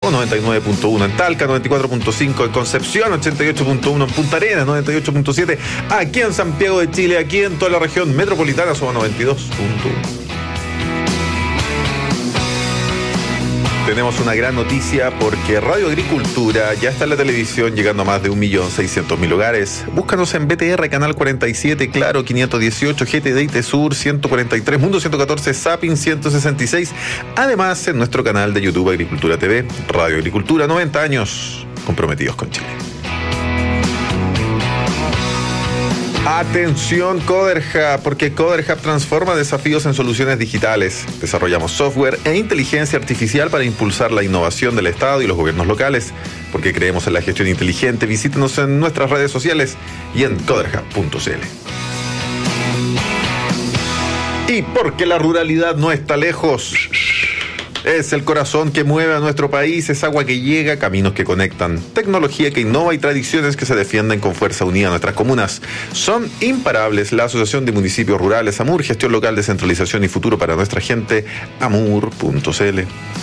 o 99.1 en Talca, 94.5 en Concepción, 88.1 en Punta Arenas, 98.7 aquí en Santiago de Chile, aquí en toda la región metropolitana somos 92.1. Tenemos una gran noticia porque Radio Agricultura ya está en la televisión, llegando a más de 1.600.000 hogares. Búscanos en BTR, Canal 47, Claro 518, GTD, ITESUR 143, Mundo 114, Zapping 166. Además, en nuestro canal de YouTube Agricultura TV, Radio Agricultura, 90 años comprometidos con Chile. Atención CoderHub, porque CoderHub transforma desafíos en soluciones digitales. Desarrollamos software e inteligencia artificial para impulsar la innovación del Estado y los gobiernos locales. Porque creemos en la gestión inteligente, visítenos en nuestras redes sociales y en coderhub.cl. Y porque la ruralidad no está lejos. Es el corazón que mueve a nuestro país, es agua que llega, caminos que conectan, tecnología que innova y tradiciones que se defienden con fuerza unida a nuestras comunas. Son imparables la Asociación de Municipios Rurales AMUR, gestión local, descentralización y futuro para nuestra gente, amur.cl.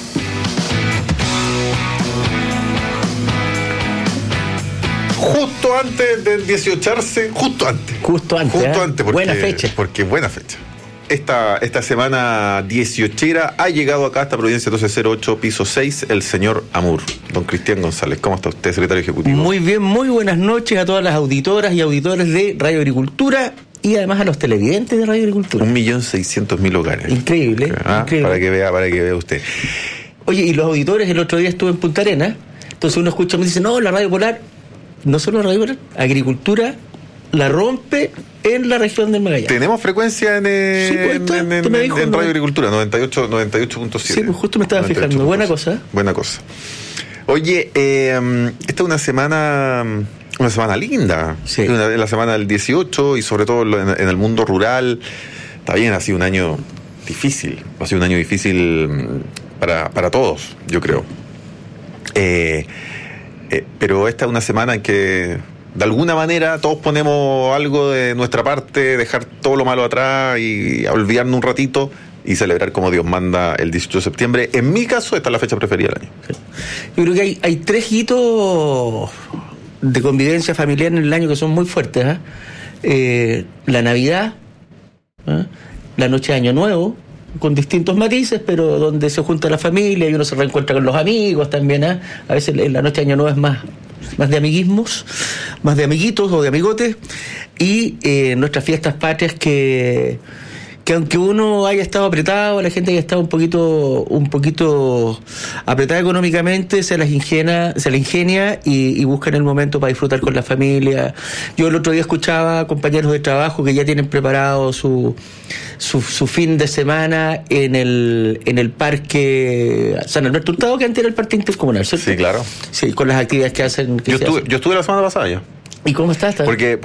Justo antes del 18arse, justo antes, porque, buena fecha. Porque buena fecha. Esta semana 18era ha llegado acá a esta Providencia 1208, piso 6, el señor Amur. Don Cristian González, ¿cómo está usted, secretario ejecutivo? Muy bien, muy buenas noches a todas las auditoras y auditores de Radio Agricultura y además a los televidentes de Radio Agricultura. 1.600.000 hogares. Increíble, increíble. Para que vea usted. Oye, y los auditores, el otro día estuve en Punta Arenas, entonces uno escucha y me dice, no, la Radio Polar, no solo la Radio Polar, Agricultura la rompe en la región del Magallanes. ¿Tenemos frecuencia en Radio Agricultura? 98.7. Sí, pues justo me estaba fijando. Buena cosa. Oye, esta es una semana linda. Sí. La semana del 18 y sobre todo en el mundo rural. Está bien, ha sido un año difícil. Ha sido un año difícil para todos, yo creo. Pero esta es una semana en que de alguna manera todos ponemos algo de nuestra parte, dejar todo lo malo atrás y olvidarnos un ratito y celebrar como Dios manda el 18 de septiembre. En mi caso, esta es la fecha preferida del año. Sí. Yo creo que hay 3 hitos de convivencia familiar en el año que son muy fuertes. La Navidad, la noche de Año Nuevo, con distintos matices, pero donde se junta la familia y uno se reencuentra con los amigos también. A veces la noche de Año Nuevo es más de amiguismos, más de amiguitos o de amigotes, y nuestras fiestas patrias que aunque uno haya estado apretado, la gente haya estado un poquito apretada económicamente, se la ingenia y buscan el momento para disfrutar con la familia. Yo el otro día escuchaba a compañeros de trabajo que ya tienen preparado su fin de semana en el parque San Alberto Hurtado, que antes era el parque intercomunal, ¿cierto? Sí, claro. Sí, con las actividades que hacen. Yo estuve la semana pasada ya. ¿Y cómo estás? Porque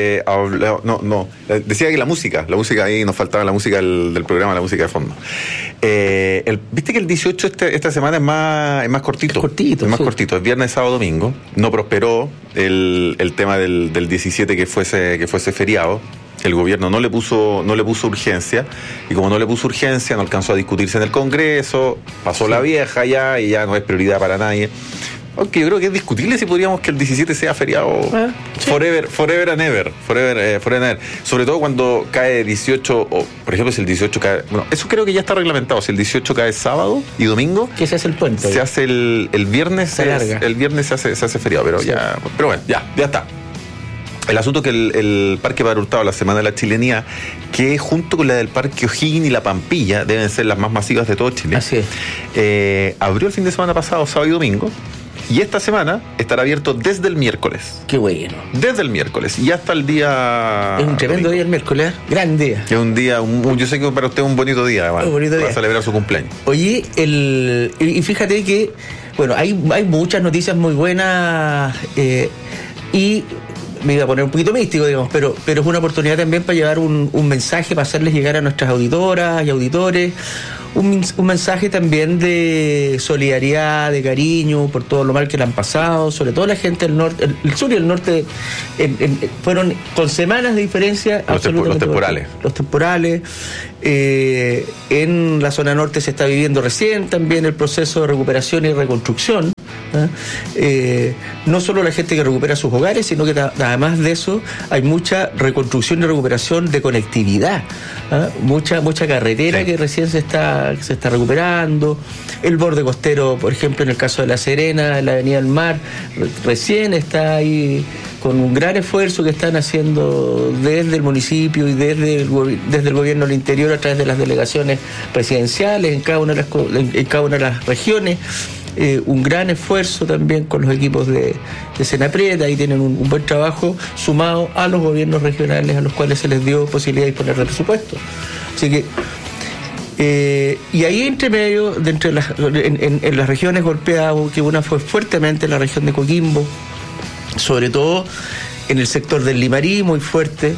decía que la música ahí nos faltaba la música del programa, la música de fondo. Viste que el 18 esta semana es más cortito. Es más cortito, es viernes, sábado, domingo. No prosperó el tema del 17 que fuese feriado. El gobierno no le puso urgencia, y como no le puso urgencia, no alcanzó a discutirse en el Congreso, pasó la vieja ya y ya no es prioridad para nadie. Aunque yo creo que es discutible si podríamos que el 17 sea feriado forever and ever. Sobre todo cuando cae 18, o por ejemplo si el 18 cae... Bueno, eso creo que ya está reglamentado. Si el 18 cae sábado y domingo... Que se hace el puente. Se hace el viernes... Se alarga. El viernes se hace feriado, pero sí. Pero bueno, ya está. El asunto es que el Parque Padre Hurtado, la Semana de la Chilenía, que junto con la del Parque O'Higgins y la Pampilla, deben ser las más masivas de todo Chile. Así es. Abrió el fin de semana pasado, sábado y domingo. Y esta semana estará abierto desde el miércoles. Qué bueno. Desde el miércoles y hasta el día... Es un tremendo día el miércoles, gran día. Es un día, yo sé que para usted es un bonito día, además, para celebrar su cumpleaños. Oye, y fíjate que, bueno, hay muchas noticias muy buenas y me iba a poner un poquito místico, digamos, pero es una oportunidad también para llevar un mensaje, para hacerles llegar a nuestras auditoras y auditores un mensaje también de solidaridad, de cariño por todo lo mal que le han pasado, sobre todo la gente del norte, el sur y el norte fueron con semanas de diferencia absolutamente. Los temporales. En la zona norte se está viviendo recién también el proceso de recuperación y reconstrucción. No solo la gente que recupera sus hogares, sino que además de eso hay mucha reconstrucción y recuperación de conectividad, mucha carretera que recién se está recuperando, el borde costero, por ejemplo, en el caso de La Serena, la Avenida del Mar, recién está ahí con un gran esfuerzo que están haciendo desde el municipio y desde el gobierno del interior a través de las delegaciones presidenciales en cada una de las regiones. Un gran esfuerzo también con los equipos de Senaprieta, ahí tienen un buen trabajo sumado a los gobiernos regionales a los cuales se les dio posibilidad de disponer de presupuesto. Así que y ahí entre medio, en las regiones golpeadas, que una fue fuertemente la región de Coquimbo, sobre todo en el sector del Limarí, muy fuerte,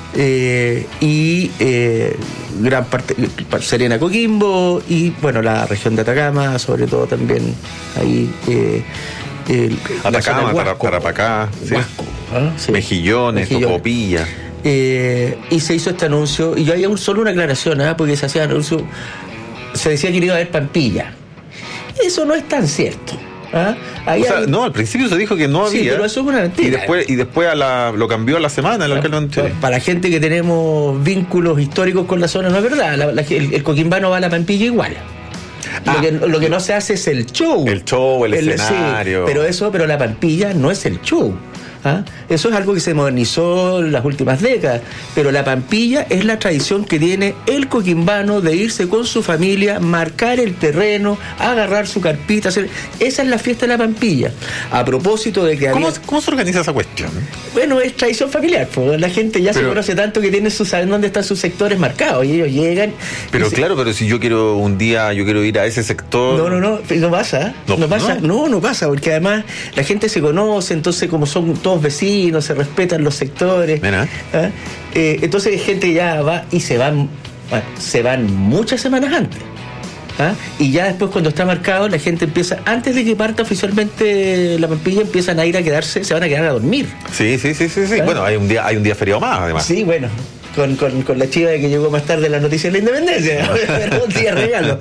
y gran parte Serena, Coquimbo, y bueno, la región de Atacama, sobre todo también ahí Atacama, Tarapacá, Huasco, sí. Mejillones, Tocopilla. Y se hizo este anuncio, y yo había solo una aclaración, porque se hacía anuncio, se decía que iba a haber Pampilla. Eso no es tan cierto. No, al principio se dijo que no había. Sí, pero eso es una mentira. Y después lo cambió a la semana el alcalde anterior. Para la gente que tenemos vínculos históricos con la zona, no es verdad. El coquimbano va a la Pampilla igual. Lo que no se hace es el show. El show, el escenario. Sí, pero la Pampilla no es el show. Eso es algo que se modernizó en las últimas décadas, pero la Pampilla es la tradición que tiene el coquimbano de irse con su familia, marcar el terreno, agarrar su carpita, esa es la fiesta de la Pampilla. A propósito de que ¿Cómo se organiza esa cuestión? Bueno, es tradición familiar, pues la gente ya se conoce tanto que saben dónde están sus sectores marcados, y ellos llegan. Pero pero si yo quiero ir a ese sector. No pasa. No pasa, porque además la gente se conoce, entonces como son todos vecinos, se respetan los sectores. Entonces hay gente que ya va y se van muchas semanas antes. Y ya después, cuando está marcado, la gente empieza, antes de que parta oficialmente la Pampilla, empiezan a ir a quedarse, se van a quedar a dormir. Sí. Bueno, hay un día feriado más, además. Sí, bueno, con la chiva de que llegó más tarde la noticia de la independencia. Era un día regalo.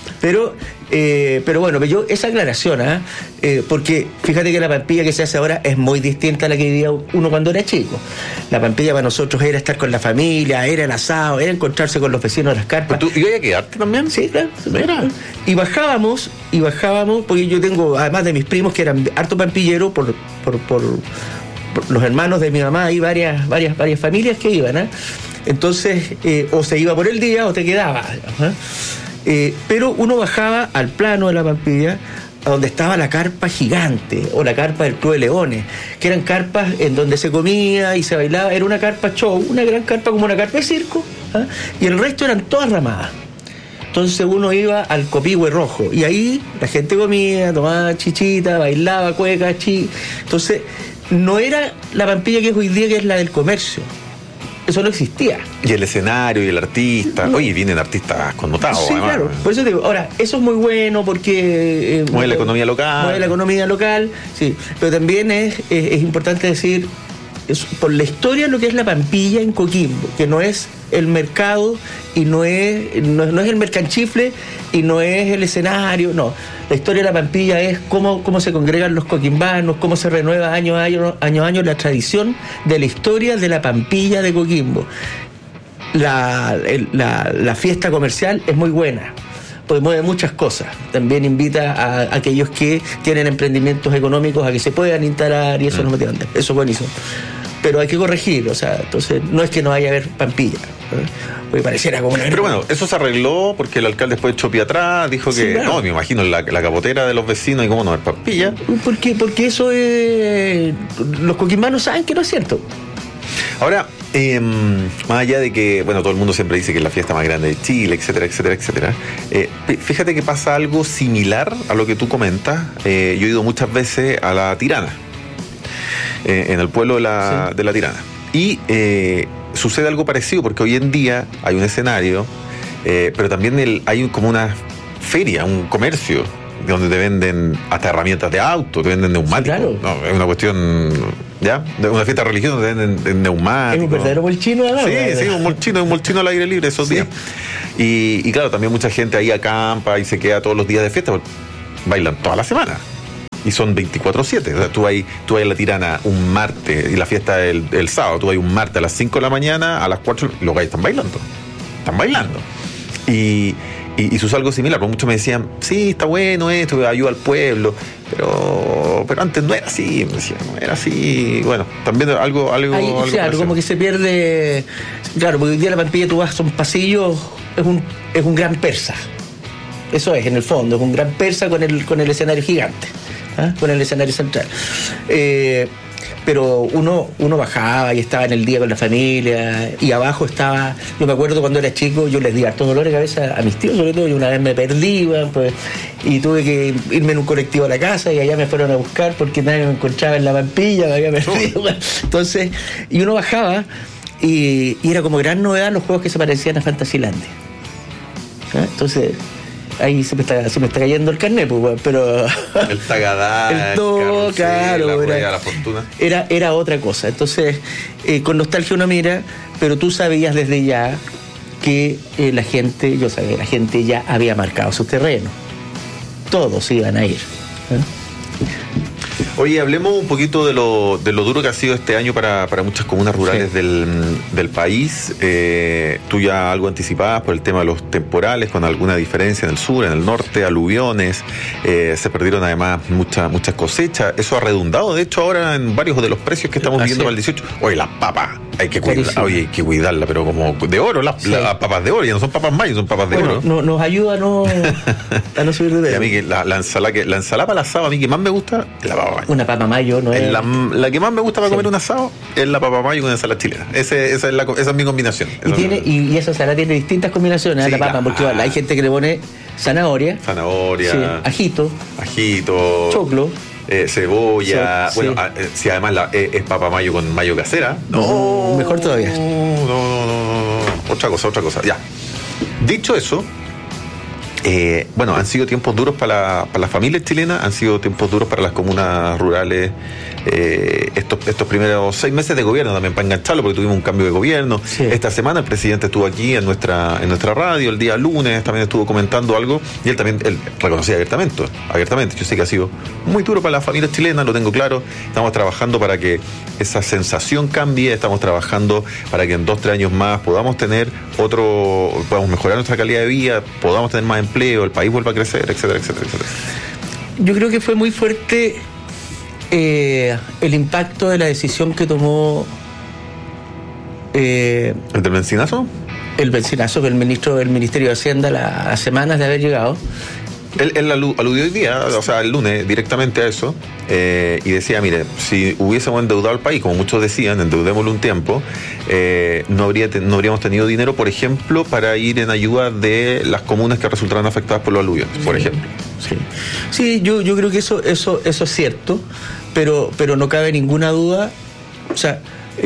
Pero bueno, yo esa aclaración, porque fíjate que la Pampilla que se hace ahora es muy distinta a la que vivía uno cuando era chico. La Pampilla para nosotros era estar con la familia, era el asado, era encontrarse con los vecinos de las carpas. ¿Y ibas a quedarte también? Sí, claro. Y bajábamos, porque yo tengo, además de mis primos que eran harto pampilleros, por los hermanos de mi mamá, hay varias familias que iban, Entonces, o se iba por el día o te quedaba. Pero uno bajaba al plano de la Pampilla, a donde estaba la carpa gigante o la carpa del Club de Leones, que eran carpas en donde se comía y se bailaba. Era una carpa show, una gran carpa como una carpa de circo, y el resto eran todas ramadas. Entonces uno iba al Copihue Rojo y ahí la gente comía, tomaba chichita, bailaba cueca, Entonces no era la Pampilla que es hoy día, que es la del comercio. Eso no existía. Y el escenario y el artista. Oye, vienen artistas connotados. Sí, además. Claro. Por eso te digo, ahora, eso es muy bueno porque mueve la economía local. Sí. Pero también es importante decir, por la historia de lo que es la Pampilla en Coquimbo, que no es el mercado y no es el mercanchifle y no es el escenario, no. La historia de la Pampilla es cómo se congregan los coquimbanos, cómo se renueva año a año la tradición de la historia de la Pampilla de Coquimbo. La fiesta comercial es muy buena, pues mueve muchas cosas. También invita a aquellos que tienen emprendimientos económicos a que se puedan instalar, y eso no me tiran. Eso es buenísimo. Pero hay que corregir, entonces no es que no vaya a haber Pampilla, porque pareciera como una... Pero bueno, eso se arregló porque el alcalde después echó pie atrás, dijo que, claro. No, me imagino la capotera de los vecinos y cómo no es Pampilla. Porque eso es... Los coquimbanos saben que no es cierto. Ahora, más allá de que, bueno, todo el mundo siempre dice que es la fiesta más grande de Chile, etcétera, fíjate que pasa algo similar a lo que tú comentas. Yo he ido muchas veces a La Tirana, en el pueblo de la Tirana. Y sucede algo parecido, porque hoy en día hay un escenario, pero también hay como una feria, un comercio, donde te venden hasta herramientas de auto, te venden neumáticos. Sí, claro. No, es una cuestión, ¿ya? De una fiesta religiosa te venden neumáticos. Es un verdadero molchino, ¿no? Sí, un molchino al aire libre esos días. Y claro, también mucha gente ahí acampa y se queda todos los días de fiesta, bailan toda la semana. Y son 24/7. O sea, tú vas a La Tirana un martes y la fiesta el sábado. Tú vas un martes a las 5 de la mañana, a las 4 los gallos están bailando. Y sucede algo similar, porque muchos me decían, sí, está bueno esto, ayuda al pueblo, pero antes no era así, me decían, no era así. Bueno, también algo claro, como que se pierde. Claro, porque hoy día la Pampilla tú vas a un pasillo, es un gran persa. Eso es, en el fondo, es un gran persa con el escenario gigante, con el escenario central. Pero uno bajaba y estaba en el día con la familia, y abajo estaba, yo me acuerdo cuando era chico, yo les di harto dolor de cabeza a mis tíos, sobre todo, y una vez me perdí, pues, y tuve que irme en un colectivo a la casa, y allá me fueron a buscar porque nadie me encontraba en la Pampilla, me había perdido. Entonces, y uno bajaba, y era como gran novedad los juegos que se parecían a Fantasylandia. Entonces, ahí se me está cayendo el carnet, pues, pero el tagadá, el claro, la rueda de la fortuna era otra cosa. Entonces, con nostalgia uno mira, pero tú sabías desde ya que la gente ya había marcado su terreno. Todos iban a ir. Oye, hablemos un poquito de lo duro que ha sido este año para muchas comunas rurales del país. Tú ya algo anticipabas por el tema de los temporales, con alguna diferencia en el sur, en el norte, aluviones. Se perdieron además muchas cosechas. Eso ha redundado, de hecho, ahora en varios de los precios que estamos viviendo para el 18. Oye, las papas, hay que cuidarla, pero como de oro, las papas de oro, ya no son papas mayas, son papas de oro. Nos ayuda a no subir de peso. Y a mí que la ensalada para el asado, a mí que más me gusta es la papa maya. Una papa mayo, ¿no? La que más me gusta para comer un asado es la papa mayo con ensalada chilena. Esa es mi combinación. Y esa ensalada tiene distintas combinaciones, sí, la papa, porque hay gente que le pone zanahoria, sí, ajito, choclo, cebolla, sí. Si además es papa mayo con mayo casera, no, mejor todavía. No. Otra cosa, ya. Dicho eso, han sido tiempos duros para las familias chilenas, han sido tiempos duros para las comunas rurales, estos primeros 6 meses de gobierno también, para engancharlo, porque tuvimos un cambio de gobierno. Sí. Esta semana el presidente estuvo aquí en nuestra radio, el día lunes también estuvo comentando algo, y él reconocía abiertamente. Yo sé que ha sido muy duro para las familias chilenas, lo tengo claro. Estamos trabajando para que esa sensación cambie, estamos trabajando para que en 2-3 años más podamos mejorar nuestra calidad de vida, podamos tener más empleo, el país vuelva a crecer, etcétera. Yo creo que fue muy fuerte el impacto de la decisión que tomó ¿el del bencinazo? El bencinazo del ministro del Ministerio de Hacienda las semanas de haber llegado. Él aludió hoy día, o sea, el lunes, directamente a eso, y decía, mire, si hubiésemos endeudado al país, como muchos decían, endeudémoslo un tiempo, no habríamos tenido dinero, por ejemplo, para ir en ayuda de las comunas que resultaran afectadas por los aluviones, por ejemplo. Sí, yo creo que eso es cierto, pero no cabe ninguna duda. O sea,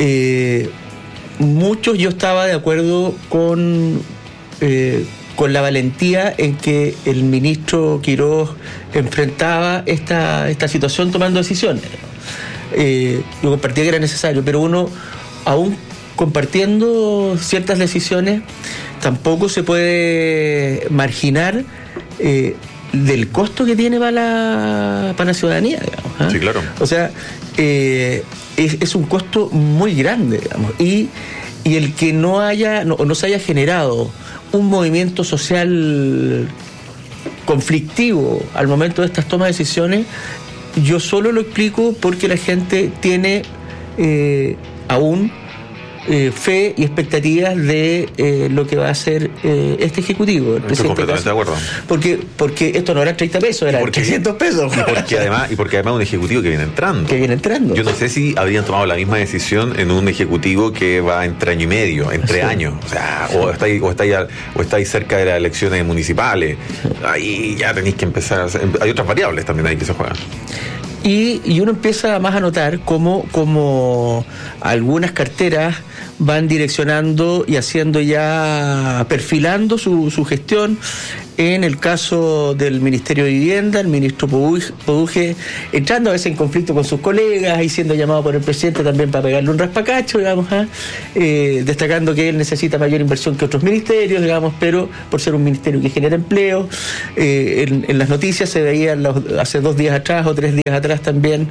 yo estaba de acuerdo con la valentía en que el ministro Quiroz enfrentaba esta situación tomando decisiones. Yo compartía que era necesario, pero uno, aún compartiendo ciertas decisiones, tampoco se puede marginar del costo que tiene para la ciudadanía, digamos. Sí, claro. O sea, es un costo muy grande, digamos, y el que no se haya generado un movimiento social conflictivo al momento de estas tomas de decisiones, yo solo lo explico porque la gente tiene aún fe y expectativas de lo que va a hacer este ejecutivo. Estoy completamente de acuerdo. Porque esto no eran 30 pesos, eran 300 pesos. Y porque además un ejecutivo que viene entrando. Yo no sé si habrían tomado la misma decisión en un ejecutivo que va entre año y medio, entre años. O sea, o estáis cerca de las elecciones municipales. Ahí ya tenéis que empezar. Hay otras variables también ahí que se juegan. Y uno empieza más a notar como algunas carteras van direccionando y haciendo ya, perfilando su gestión. En el caso del Ministerio de Vivienda, el ministro Poduje entrando a veces en conflicto con sus colegas y siendo llamado por el presidente también para pegarle un raspacacho, digamos, destacando que él necesita mayor inversión que otros ministerios, digamos, pero por ser un ministerio que genera empleo. En las noticias se veía hace 2 días atrás o 3 días atrás también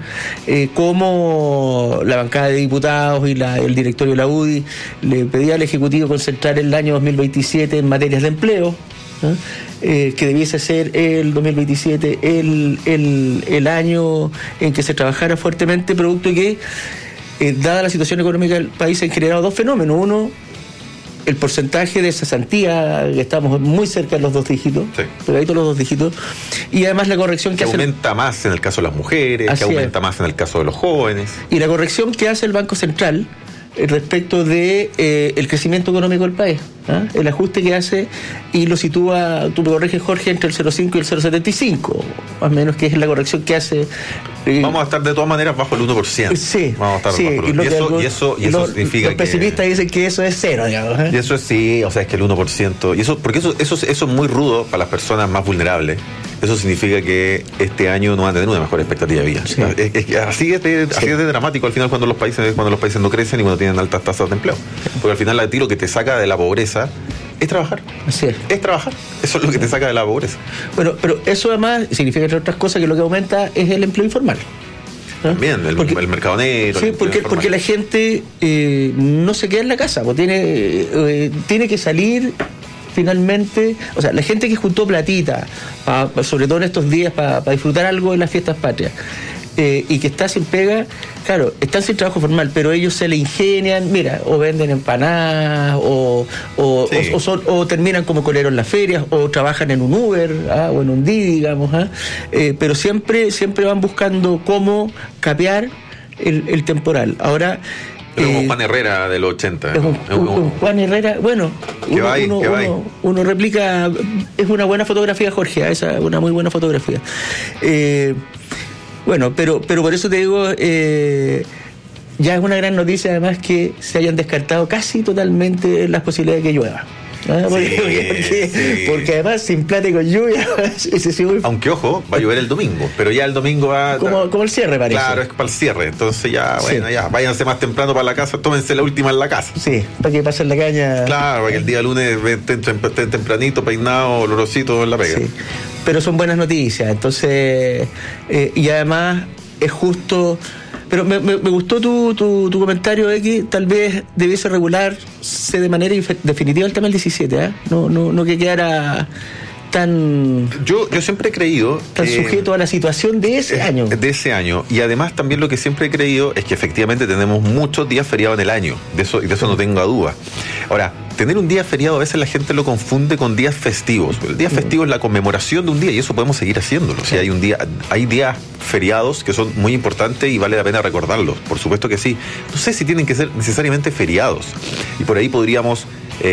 cómo la bancada de diputados y el directorio de la UDI le pedía al Ejecutivo concentrar el año 2027 en materias de empleo, que debiese ser el 2027 el año en que se trabajara fuertemente, producto de que, dada la situación económica del país, se han generado 2 fenómenos. Uno, el porcentaje de cesantía, que estamos muy cerca de los 2 dígitos, pegaditos los 2 dígitos, y además la corrección que hace... aumenta más en el caso de las mujeres, que aumenta más en el caso de los jóvenes. Y la corrección que hace el Banco Central respecto de el crecimiento económico del país, el ajuste que hace, y lo sitúa, tú me corriges, Jorge, entre el 0,5 y el 0,75, más o menos, que es la corrección que hace. Vamos a estar de todas maneras bajo el 1%. Sí, vamos a estar sí, bajo el 1%. Y eso significa los pesimistas dicen que eso es cero, digamos. Y eso es, sí, o sea, es que el 1%, y eso, porque eso es muy rudo para las personas más vulnerables. Eso significa que este año no van a tener una mejor expectativa de vida. Sí. Así es de dramático al final cuando los países no crecen y cuando tienen altas tasas de empleo. Porque al final a ti lo que te saca de la pobreza es trabajar. Así es. Es trabajar. Eso es lo que te saca de la pobreza. Bueno, pero eso además significa, entre otras cosas, que lo que aumenta es el empleo informal. También, el mercado negro. Sí, porque la gente no se queda en la casa, pues tiene que salir. Finalmente, o sea, la gente que juntó platita, sobre todo en estos días, para disfrutar algo en las fiestas patrias, y que está sin pega, claro, están sin trabajo formal, pero ellos se le ingenian, mira, o venden empanadas, o terminan como coleros en las ferias, o trabajan en un Uber, o en un Didi, digamos, pero siempre van buscando cómo capear el temporal. Ahora, pero como Juan Herrera de los 80. Un Juan Herrera, bueno, uno replica, es una buena fotografía, Jorge, esa es una muy buena fotografía. Bueno, pero por eso te digo, ya es una gran noticia además que se hayan descartado casi totalmente las posibilidades de que llueva. Porque además sin plata y con lluvia aunque ojo, va a llover el domingo, pero ya el domingo va como el cierre, parece. Claro, es para el cierre, entonces ya, bueno, ya váyanse más temprano para la casa, tómense la última en la casa. Sí, para que pasen la caña. Claro, para que el día lunes estén tempranito, peinado, olorosito en la pega. Sí. Pero son buenas noticias, entonces y además es justo. Pero me gustó tu comentario de que tal vez debiese regularse de manera definitiva el tema del 17, no que quedara tan... Yo siempre he creído... tan sujeto a la situación de ese año. De ese año. Y además también lo que siempre he creído es que efectivamente tenemos muchos días feriados en el año. De eso no tengo duda. Ahora, tener un día feriado a veces la gente lo confunde con días festivos. El día festivo es la conmemoración de un día y eso podemos seguir haciéndolo. Sí. O sea, hay días feriados que son muy importantes y vale la pena recordarlos. Por supuesto que sí. No sé si tienen que ser necesariamente feriados. Y por ahí podríamos...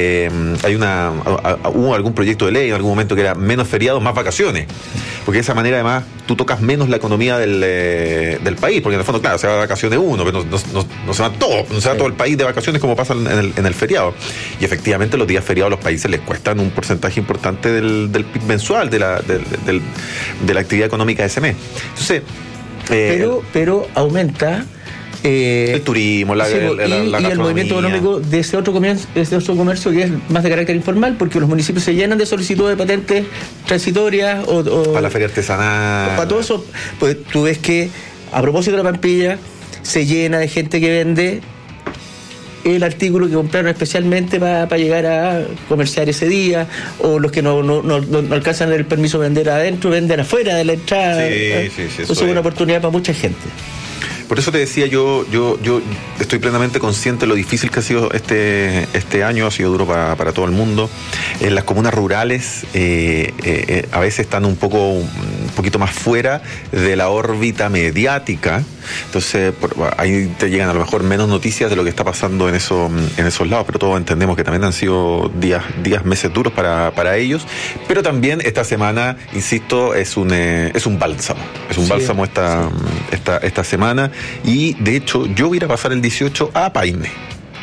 hubo algún proyecto de ley en algún momento que era menos feriados, más vacaciones, porque de esa manera además tú tocas menos la economía del país, porque en el fondo, claro, se va de vacaciones uno, pero no se va todo el país de vacaciones como pasa en el feriado. Y efectivamente los días feriados a los países les cuestan un porcentaje importante del PIB mensual, de la actividad económica de ese mes. Entonces, pero aumenta el turismo, la y el movimiento económico de ese otro comercio que es más de carácter informal, porque los municipios se llenan de solicitudes de patentes transitorias o para la feria artesanal, para todo eso. Pues tú ves que a propósito de la Pampilla se llena de gente que vende el artículo que compraron especialmente para llegar a comerciar ese día, o los que no alcanzan el permiso de vender adentro, venden afuera de la entrada. Sí, eso es una oportunidad para mucha gente. Por eso te decía, yo estoy plenamente consciente de lo difícil que ha sido este año, ha sido duro para todo el mundo. En las comunas rurales a veces están un poquito más fuera de la órbita mediática, entonces ahí te llegan a lo mejor menos noticias de lo que está pasando en esos lados, pero todos entendemos que también han sido meses duros para ellos, pero también esta semana, insisto, es un bálsamo, bálsamo esta semana. Y de hecho yo voy a ir a pasar el 18 a Paine.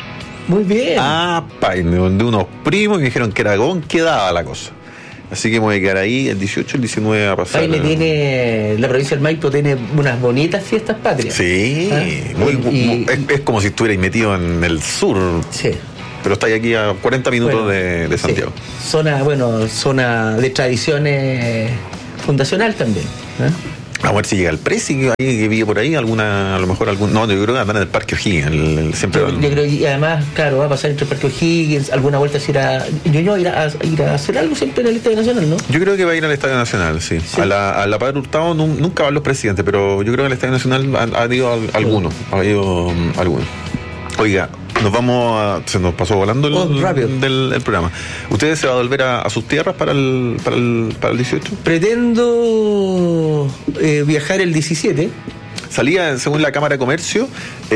Muy bien. Y me mandé unos primos y me dijeron que Aragón quedaba la cosa. Así que me voy a quedar ahí el 18, el 19 a pasar. La provincia del Maipo tiene unas bonitas fiestas patrias. Sí, es como si estuvierais metido en el sur. Sí. Pero estáis aquí a 40 minutos de Santiago. Sí. Zona de tradiciones fundacional también. A ver si llega el Prezi que vive por ahí, no, yo creo que andan en el Parque O'Higgins. Yo creo que además, claro, va a pasar entre el Parque O'Higgins, alguna vuelta se irá a hacer algo siempre en el Estadio Nacional, ¿no? Yo creo que va a ir al Estadio Nacional, sí. A la Padre Hurtado nunca van los presidentes, pero yo creo que al Estadio Nacional ha ido algunos. Oiga, se nos pasó volando el programa. ¿Ustedes se va a volver a sus tierras para el 18? Pretendo viajar el 17. Salía, según la Cámara de Comercio,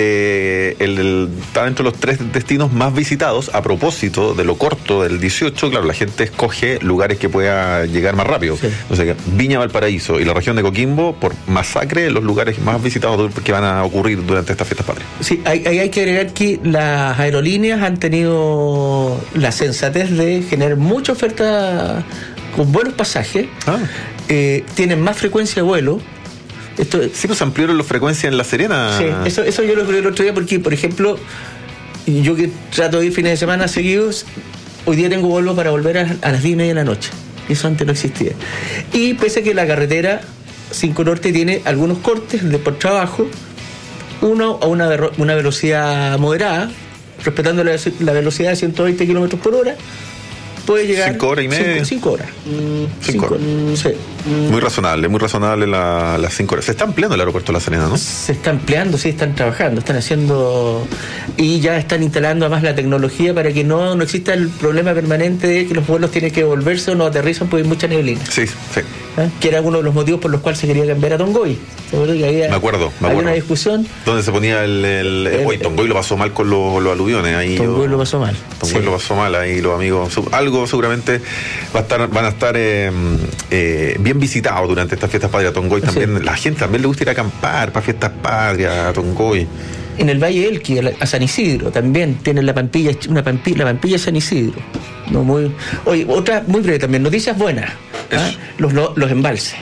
está dentro de los 3 destinos más visitados. A propósito de lo corto del 18, claro, la gente escoge lugares que pueda llegar más rápido. Sí. O sea, Viña, Valparaíso y la región de Coquimbo, por masacre, los lugares más visitados que van a ocurrir durante estas fiestas patrias. Sí, hay que agregar que las aerolíneas han tenido la sensatez de generar mucha oferta con buenos pasajes. Tienen más frecuencia de vuelo. Sí, pues ampliaron la frecuencia en La Serena. Sí, eso yo lo creo el otro día porque, por ejemplo, yo que trato de ir fines de semana seguidos, hoy día tengo vuelo para volver a las 10:30 de la noche. Eso antes no existía. Y pese a que la carretera 5 Norte tiene algunos cortes por trabajo, uno a una velocidad moderada, respetando la velocidad de 120 kilómetros por hora, puede llegar 5 horas y media. 5 horas. 5 horas. Sí. Muy razonable las 5 horas. Se está ampliando el aeropuerto de La Serena, ¿no? Se está ampliando, sí, están trabajando, están haciendo y ya están instalando además la tecnología para que no exista el problema permanente de que los vuelos tienen que devolverse o no aterrizan porque hay mucha neblina. Sí. Que era uno de los motivos por los cuales se quería cambiar a Tongoy. Me acuerdo. Había una discusión donde se ponía Tongoy lo pasó mal con los aluviones ahí. Tongoy lo pasó mal. Tongoy lo pasó mal ahí, los amigos. Algo seguramente van a estar bien visitados durante estas fiestas patrias. Tongoy también, la gente también le gusta ir a acampar para fiestas patrias a Tongoy. En el Valle del Elqui, a San Isidro, también tienen la Pampilla de San Isidro. Otra muy breve también, noticias buenas. Los embalses.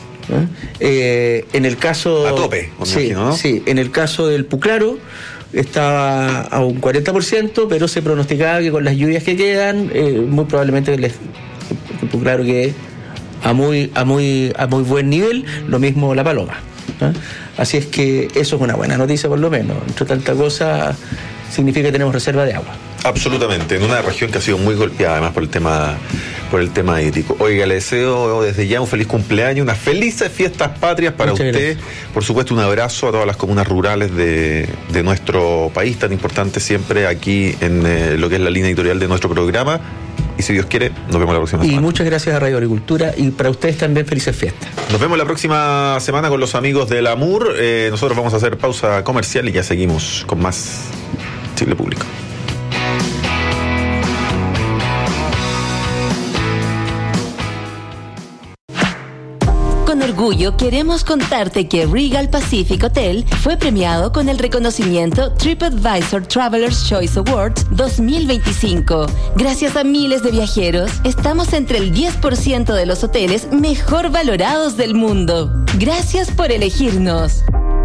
En el caso a tope, imagino, ¿no? Sí, en el caso del Puclaro estaba a un 40%, pero se pronosticaba que con las lluvias que quedan, muy probablemente el Puclaro quede a muy buen nivel, lo mismo La Paloma. Así es que eso es una buena noticia, por lo menos. Entre tanta cosa, significa que tenemos reserva de agua. Absolutamente, en una región que ha sido muy golpeada además por el tema hídrico. Oiga, le deseo desde ya un feliz cumpleaños, unas felices fiestas patrias para Muchas usted. Gracias. Por supuesto, un abrazo a todas las comunas rurales de nuestro país, tan importante siempre aquí en lo que es la línea editorial de nuestro programa. Y si Dios quiere, nos vemos la próxima semana. Y muchas gracias a Radio Agricultura y para ustedes también felices fiestas. Nos vemos la próxima semana con los amigos del AMUR. Nosotros vamos a hacer pausa comercial y ya seguimos con más Chile Público. Con orgullo queremos contarte que Regal Pacific Hotel fue premiado con el reconocimiento TripAdvisor Traveler's Choice Awards 2025. Gracias a miles de viajeros, estamos entre el 10% de los hoteles mejor valorados del mundo. Gracias por elegirnos.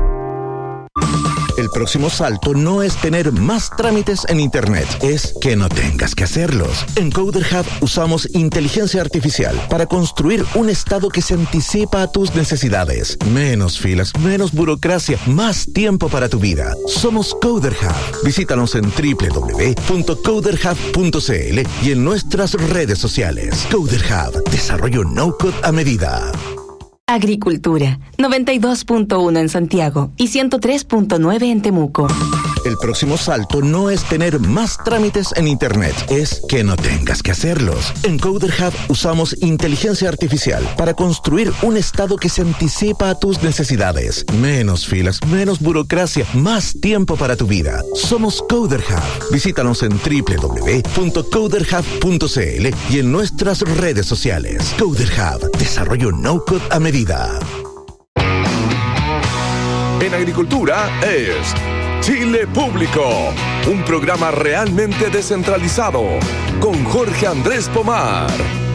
El próximo salto no es tener más trámites en Internet, es que no tengas que hacerlos. En Coder Hub usamos inteligencia artificial para construir un estado que se anticipa a tus necesidades. Menos filas, menos burocracia, más tiempo para tu vida. Somos Coder Hub. Visítanos en www.coderhub.cl y en nuestras redes sociales. Coder Hub, desarrollo no-code a medida. Agricultura, 92.1 en Santiago y 103.9 en Temuco. El próximo salto no es tener más trámites en Internet, es que no tengas que hacerlos. En Coder Hub usamos inteligencia artificial para construir un estado que se anticipa a tus necesidades. Menos filas, menos burocracia, más tiempo para tu vida. Somos Coder Hub. Visítanos en www.coderhub.cl y en nuestras redes sociales. Coder Hub, desarrollo no-code a medida. en agricultura es Chile Público, un programa realmente descentralizado con Jorge Andrés Pomar.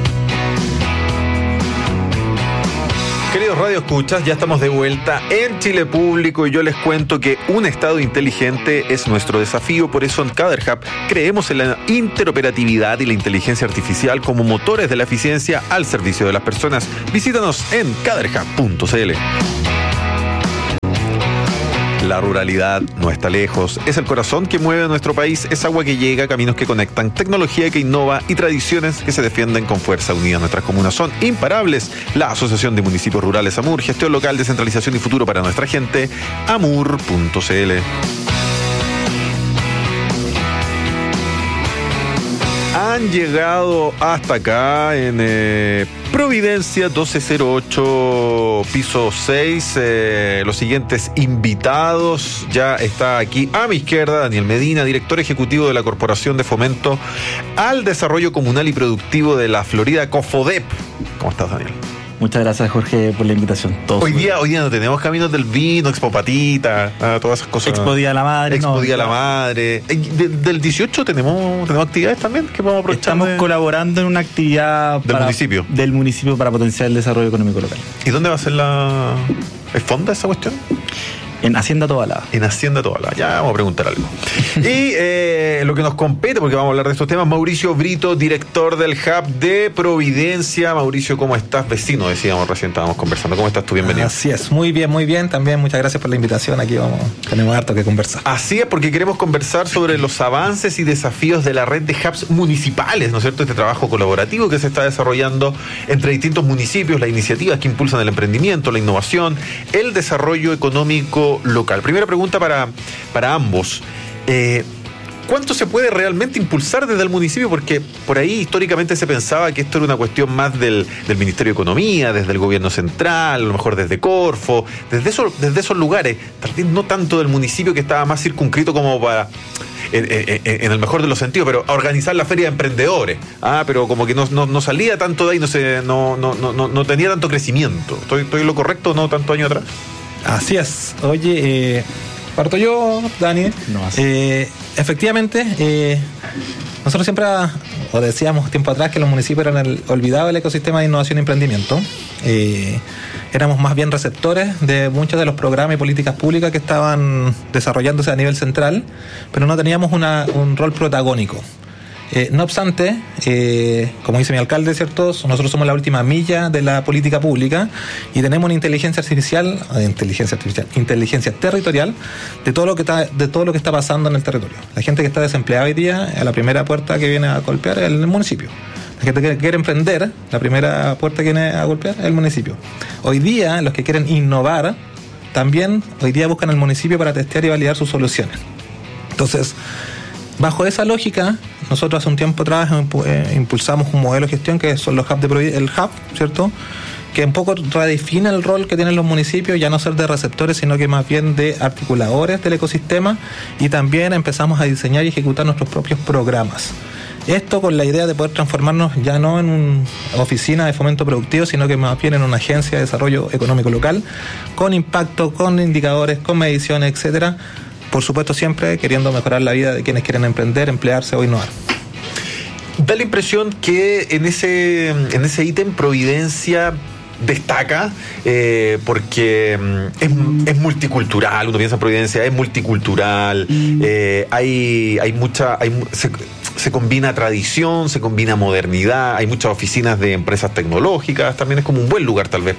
Queridos radioescuchas, ya estamos de vuelta en Chile Público y yo les cuento que un Estado inteligente es nuestro desafío. Por eso en CaderHub creemos en la interoperatividad y la inteligencia artificial como motores de la eficiencia al servicio de las personas. Visítanos en caderhub.cl. La ruralidad no está lejos, es el corazón que mueve a nuestro país, es agua que llega, caminos que conectan, tecnología que innova y tradiciones que se defienden con fuerza unida. Nuestras comunas son imparables. La Asociación de Municipios Rurales AMUR, gestión local, descentralización y futuro para nuestra gente, amur.cl. Han llegado hasta acá en Providencia 1208, piso 6, los siguientes invitados. Ya está aquí a mi izquierda Daniel Medina, director ejecutivo de la Corporación de Fomento al Desarrollo Comunal y Productivo de la Florida, COFODEP. ¿Cómo estás, Daniel? Muchas gracias, Jorge, por la invitación. Hoy día no tenemos Caminos del Vino, Expo Patita, todas esas cosas. Expo Día de la Madre. Expo Día de la Madre. Del 18 tenemos actividades también que podemos aprovechar. Estamos colaborando en una actividad del municipio para potenciar el desarrollo económico local. ¿Y dónde va a ser ¿Es fonda esa cuestión? En Hacienda Tobalaba. En Hacienda Tobalaba. Ya vamos a preguntar algo. Y lo que nos compete, porque vamos a hablar de estos temas, Mauricio Brito, director del Hub de Providencia. Mauricio, ¿cómo estás? Vecino, decíamos recién, estábamos conversando. ¿Cómo estás tú? Bienvenido. Así es, muy bien. También muchas gracias por la invitación. Aquí tenemos harto que conversar. Así es, porque queremos conversar sobre los avances y desafíos de la red de hubs municipales, ¿no es cierto? Este trabajo colaborativo que se está desarrollando entre distintos municipios, las iniciativas que impulsan el emprendimiento, la innovación, el desarrollo económico local. Primera pregunta para ambos. ¿Cuánto se puede realmente impulsar desde el municipio? Porque por ahí históricamente se pensaba que esto era una cuestión más del Ministerio de Economía, desde el gobierno central, a lo mejor desde Corfo, desde esos lugares, tal vez no tanto del municipio, que estaba más circunscrito como para, en el mejor de los sentidos, pero a organizar la feria de emprendedores. Pero como que no salía tanto de ahí, no tenía tanto crecimiento. ¿Estoy lo correcto, no tantos años atrás? Así es. Oye, parto yo, Dani. Efectivamente, nosotros siempre decíamos tiempo atrás que los municipios eran el olvidado del ecosistema de innovación y emprendimiento. Éramos más bien receptores de muchos de los programas y políticas públicas que estaban desarrollándose a nivel central, pero no teníamos un rol protagónico. No obstante, como dice mi alcalde, ¿cierto? Nosotros somos la última milla de la política pública y tenemos una inteligencia territorial de todo lo que está pasando en el territorio. La gente que está desempleada hoy día, a la primera puerta que viene a golpear es el municipio. La gente que quiere emprender, la primera puerta que viene a golpear es el municipio. Hoy día, los que quieren innovar, también hoy día buscan el municipio para testear y validar sus soluciones. Entonces, bajo esa lógica, nosotros hace un tiempo atrás impulsamos un modelo de gestión que son los hubs el hub, ¿cierto? Que un poco redefine el rol que tienen los municipios, ya no ser de receptores, sino que más bien de articuladores del ecosistema, y también empezamos a diseñar y ejecutar nuestros propios programas. Esto con la idea de poder transformarnos ya no en una oficina de fomento productivo, sino que más bien en una agencia de desarrollo económico local, con impacto, con indicadores, con mediciones, etcétera. Por supuesto, siempre queriendo mejorar la vida de quienes quieren emprender, emplearse o innovar. Da la impresión que en ese ítem Providencia destaca porque es multicultural. Uno piensa en Providencia, es multicultural, se combina tradición, se combina modernidad, hay muchas oficinas de empresas tecnológicas, también es como un buen lugar tal vez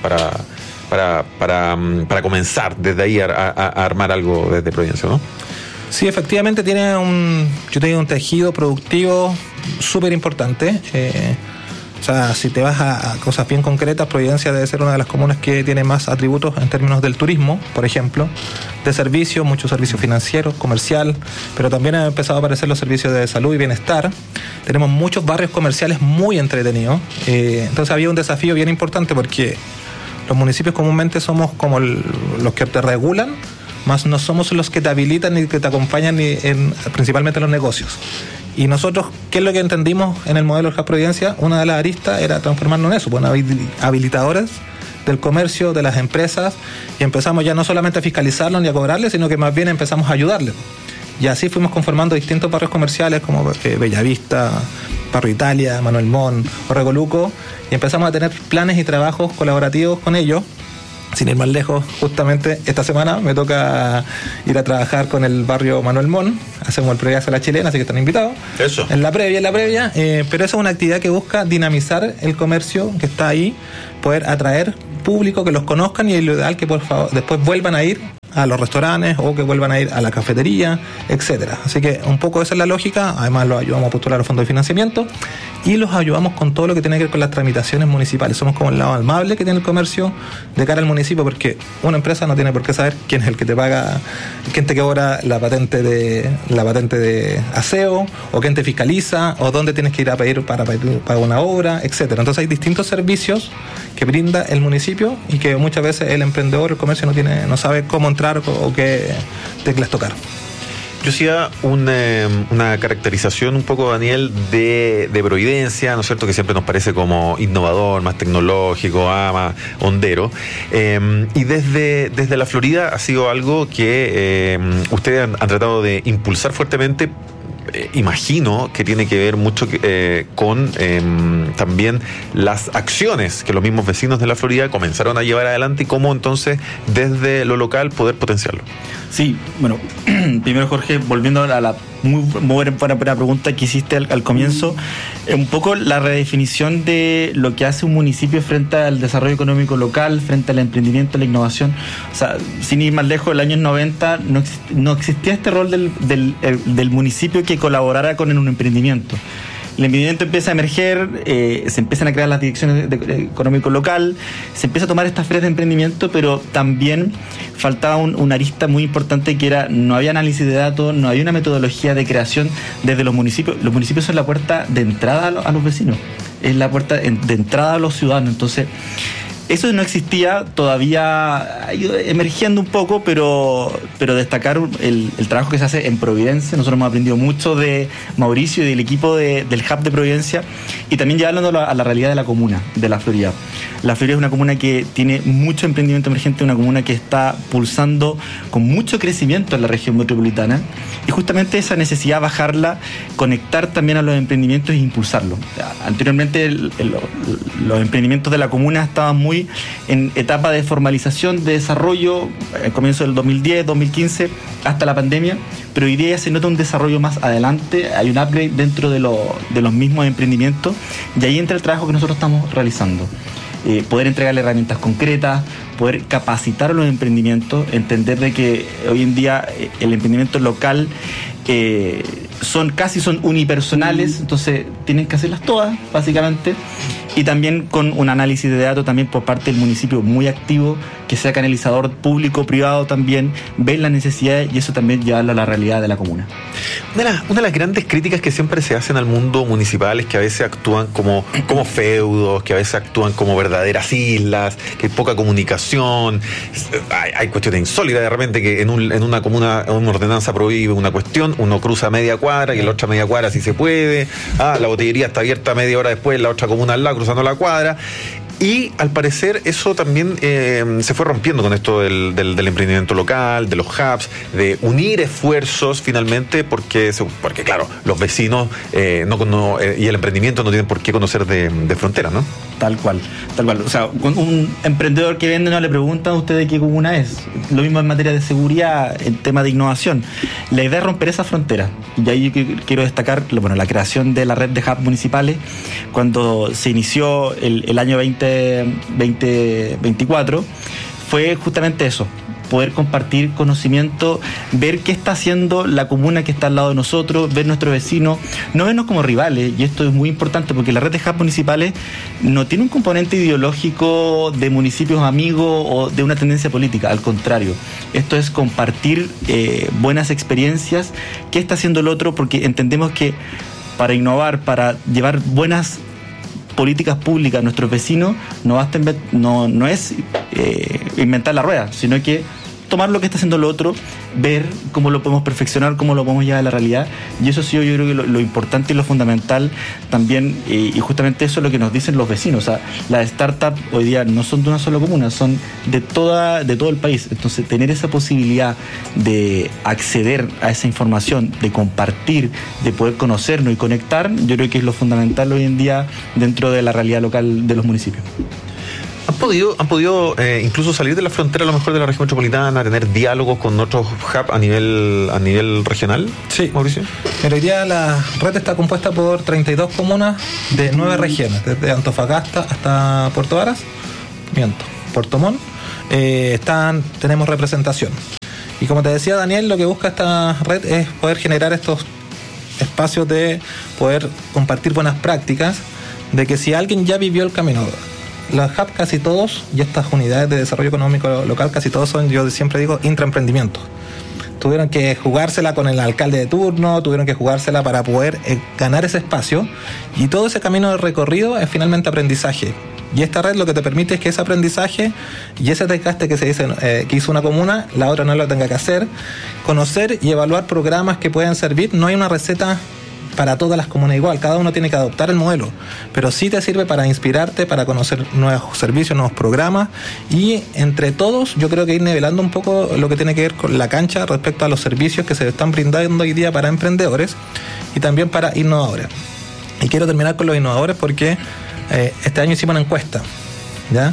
para comenzar desde ahí a armar algo desde Providencia, ¿no? Sí, efectivamente tiene un tejido productivo súper importante. O sea, si te vas a cosas bien concretas, Providencia debe ser una de las comunas que tiene más atributos en términos del turismo, por ejemplo, de servicios, muchos servicios financieros, comercial, pero también han empezado a aparecer los servicios de salud y bienestar. Tenemos muchos barrios comerciales muy entretenidos. Entonces había un desafío bien importante porque los municipios comúnmente somos como los que te regulan, más no somos los que te habilitan ni que te acompañan principalmente en los negocios. Y nosotros, ¿qué es lo que entendimos en el modelo de Providencia? Una de las aristas era transformarnos en eso, habilitadores del comercio, de las empresas, y empezamos ya no solamente a fiscalizarlos ni a cobrarles, sino que más bien empezamos a ayudarles. Y así fuimos conformando distintos barrios comerciales como Bellavista, Barrio Italia, Manuel Montt, Orregoluco, y empezamos a tener planes y trabajos colaborativos con ellos. Sin ir más lejos, justamente esta semana me toca ir a trabajar con el barrio Manuel Montt. Hacemos el Previazo a la Chilena, así que están invitados. Eso. En la previa. Pero esa es una actividad que busca dinamizar el comercio que está ahí, poder atraer público, que los conozcan, y lo ideal que por favor después vuelvan a ir a los restaurantes o que vuelvan a ir a la cafetería, etcétera. Así que un poco esa es la lógica. Además los ayudamos a postular al fondo de financiamiento y los ayudamos con todo lo que tiene que ver con las tramitaciones municipales. Somos como el lado amable que tiene el comercio de cara al municipio, porque una empresa no tiene por qué saber quién es el que te paga, quién te cobra la patente de aseo, o quién te fiscaliza, o dónde tienes que ir a pedir para una obra, etcétera. Entonces hay distintos servicios que brinda el municipio y que muchas veces el emprendedor, el comercio no sabe cómo entrar o qué teclas tocar. Yo hacía una caracterización un poco, Daniel, de Providencia, ¿no es cierto?, que siempre nos parece como innovador, más tecnológico, más hondero. Y desde la Florida ha sido algo que ustedes han tratado de impulsar fuertemente. Imagino que tiene que ver mucho con también las acciones que los mismos vecinos de la Florida comenzaron a llevar adelante, y cómo entonces desde lo local poder potenciarlo. Sí, bueno, primero, Jorge, volviendo a la muy buena pregunta que hiciste al comienzo, un poco la redefinición de lo que hace un municipio frente al desarrollo económico local, frente al emprendimiento, la innovación. O sea, sin ir más lejos, en los años 90 no existía este rol del municipio que colaborara con un emprendimiento. El emprendimiento empieza a emerger, se empiezan a crear las direcciones económico local, se empieza a tomar estas ferias de emprendimiento, pero también faltaba una arista muy importante, que era: no había análisis de datos, no había una metodología de creación desde los municipios. Los municipios son la puerta de entrada a los vecinos, es la puerta de entrada a los ciudadanos. Entonces, eso no existía, todavía ha ido emergiendo un poco, pero destacar el trabajo que se hace en Providencia. Nosotros hemos aprendido mucho de Mauricio y del equipo del Hub de Providencia, y también llevándolo a la realidad de la comuna, de la Florida. La Florida es una comuna que tiene mucho emprendimiento emergente, una comuna que está pulsando con mucho crecimiento en la región metropolitana, y justamente esa necesidad de bajarla, conectar también a los emprendimientos e impulsarlos. Anteriormente los emprendimientos de la comuna estaban muy en etapa de formalización, de desarrollo, al comienzo del 2010, 2015, hasta la pandemia, pero hoy día ya se nota un desarrollo más adelante, hay un upgrade dentro de los mismos emprendimientos, y ahí entra el trabajo que nosotros estamos realizando. Poder entregarle herramientas concretas, poder capacitar a los emprendimientos, entender de que hoy en día el emprendimiento local son unipersonales, entonces tienen que hacerlas todas, básicamente, y también con un análisis de datos también por parte del municipio muy activo, que sea canalizador público-privado también, ver las necesidades, y eso también llevarlo a la realidad de la comuna. Una de las grandes críticas que siempre se hacen al mundo municipal es que a veces actúan como feudos, que a veces actúan como verdaderas islas, que hay poca comunicación. Hay cuestiones insólitas de repente, que en una comuna una ordenanza prohíbe una cuestión, uno cruza media cuadra y en la otra media cuadra sí se puede. La botillería está abierta media hora después, la otra comuna al lado cruzando la cuadra. Y al parecer eso también se fue rompiendo con esto del emprendimiento local, de los hubs, de unir esfuerzos finalmente, porque claro, los vecinos y el emprendimiento no tienen por qué conocer de fronteras, ¿no? Tal cual. O sea, con un emprendedor que vende no le preguntan a usted de qué comuna es. Lo mismo en materia de seguridad, en tema de innovación. La idea es romper esa frontera. Y ahí yo quiero destacar la creación de la red de hubs municipales. Cuando se inició el año 2024, fue justamente eso: poder compartir conocimiento, ver qué está haciendo la comuna que está al lado de nosotros, ver nuestros vecinos, no vernos como rivales. Y esto es muy importante, porque la red de hubs municipales no tiene un componente ideológico de municipios amigos o de una tendencia política. Al contrario, esto es compartir buenas experiencias, qué está haciendo el otro, porque entendemos que para innovar, para llevar buenas políticas públicas a nuestros vecinos, no es inventar la rueda, sino que tomar lo que está haciendo el otro, ver cómo lo podemos perfeccionar, cómo lo podemos llevar a la realidad. Y eso sí, yo creo que lo importante y lo fundamental también, y justamente eso es lo que nos dicen los vecinos. O sea, las startups hoy día no son de una sola comuna, son de todo el país. Entonces, tener esa posibilidad de acceder a esa información, de compartir, de poder conocernos y conectar, yo creo que es lo fundamental hoy en día dentro de la realidad local de los municipios. ¿Han podido incluso salir de la frontera, a lo mejor de la región metropolitana, tener diálogos con otros hubs a nivel regional? Sí, Mauricio. Pero hoy día la red está compuesta por 32 comunas de 9 regiones, desde Antofagasta hasta Puerto Varas, Puerto Montt, tenemos representación. Y como te decía Daniel, lo que busca esta red es poder generar estos espacios de poder compartir buenas prácticas, de que si alguien ya vivió el camino, los hubs casi todos, y estas unidades de desarrollo económico local casi todos son, yo siempre digo, intraemprendimientos. Tuvieron que jugársela con el alcalde de turno, tuvieron que jugársela para poder ganar ese espacio, y todo ese camino de recorrido es finalmente aprendizaje. Y esta red lo que te permite es que ese aprendizaje y ese desgaste que se dice que hizo una comuna, la otra no lo tenga que hacer, conocer y evaluar programas que pueden servir. No hay una receta para todas las comunas igual, cada uno tiene que adoptar el modelo, pero sí te sirve para inspirarte, para conocer nuevos servicios, nuevos programas, y entre todos yo creo que ir nivelando un poco lo que tiene que ver con la cancha respecto a los servicios que se están brindando hoy día para emprendedores y también para innovadores. Y quiero terminar con los innovadores porque este año hicimos una encuesta, ¿ya?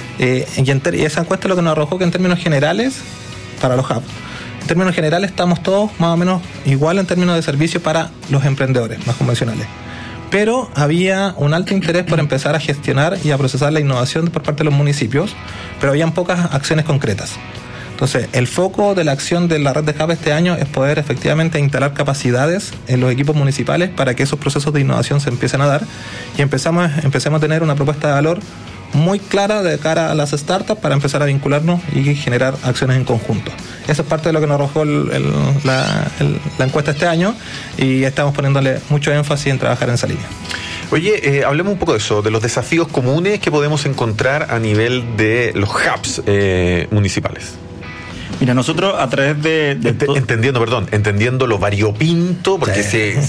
Y esa encuesta lo que nos arrojó que en términos generales, para los hubs, en términos generales estamos todos más o menos igual en términos de servicio para los emprendedores más convencionales. Pero había un alto interés por empezar a gestionar y a procesar la innovación por parte de los municipios, pero habían pocas acciones concretas. Entonces, el foco de la acción de la red de hub este año es poder efectivamente instalar capacidades en los equipos municipales para que esos procesos de innovación se empiecen a dar y empecemos a tener una propuesta de valor muy clara de cara a las startups para empezar a vincularnos y generar acciones en conjunto. Eso es parte de lo que nos arrojó la encuesta este año, y estamos poniéndole mucho énfasis en trabajar en esa línea. Oye, hablemos un poco de eso, de los desafíos comunes que podemos encontrar a nivel de los hubs municipales. Mira, nosotros a través de entendiendo lo variopinto, porque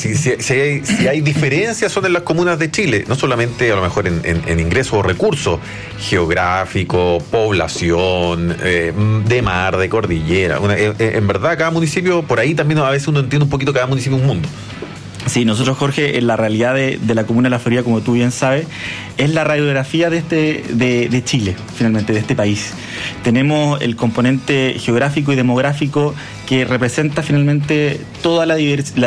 si hay diferencias son en las comunas de Chile, no solamente a lo mejor en ingresos o recursos geográficos, población, de mar, de cordillera. En verdad, cada municipio, por ahí también a veces uno entiende un poquito, cada municipio es un mundo. Sí, nosotros, Jorge, en la realidad de la comuna de La Florida, como tú bien sabes, es la radiografía de Chile, finalmente, de este país. Tenemos el componente geográfico y demográfico que representa finalmente toda lo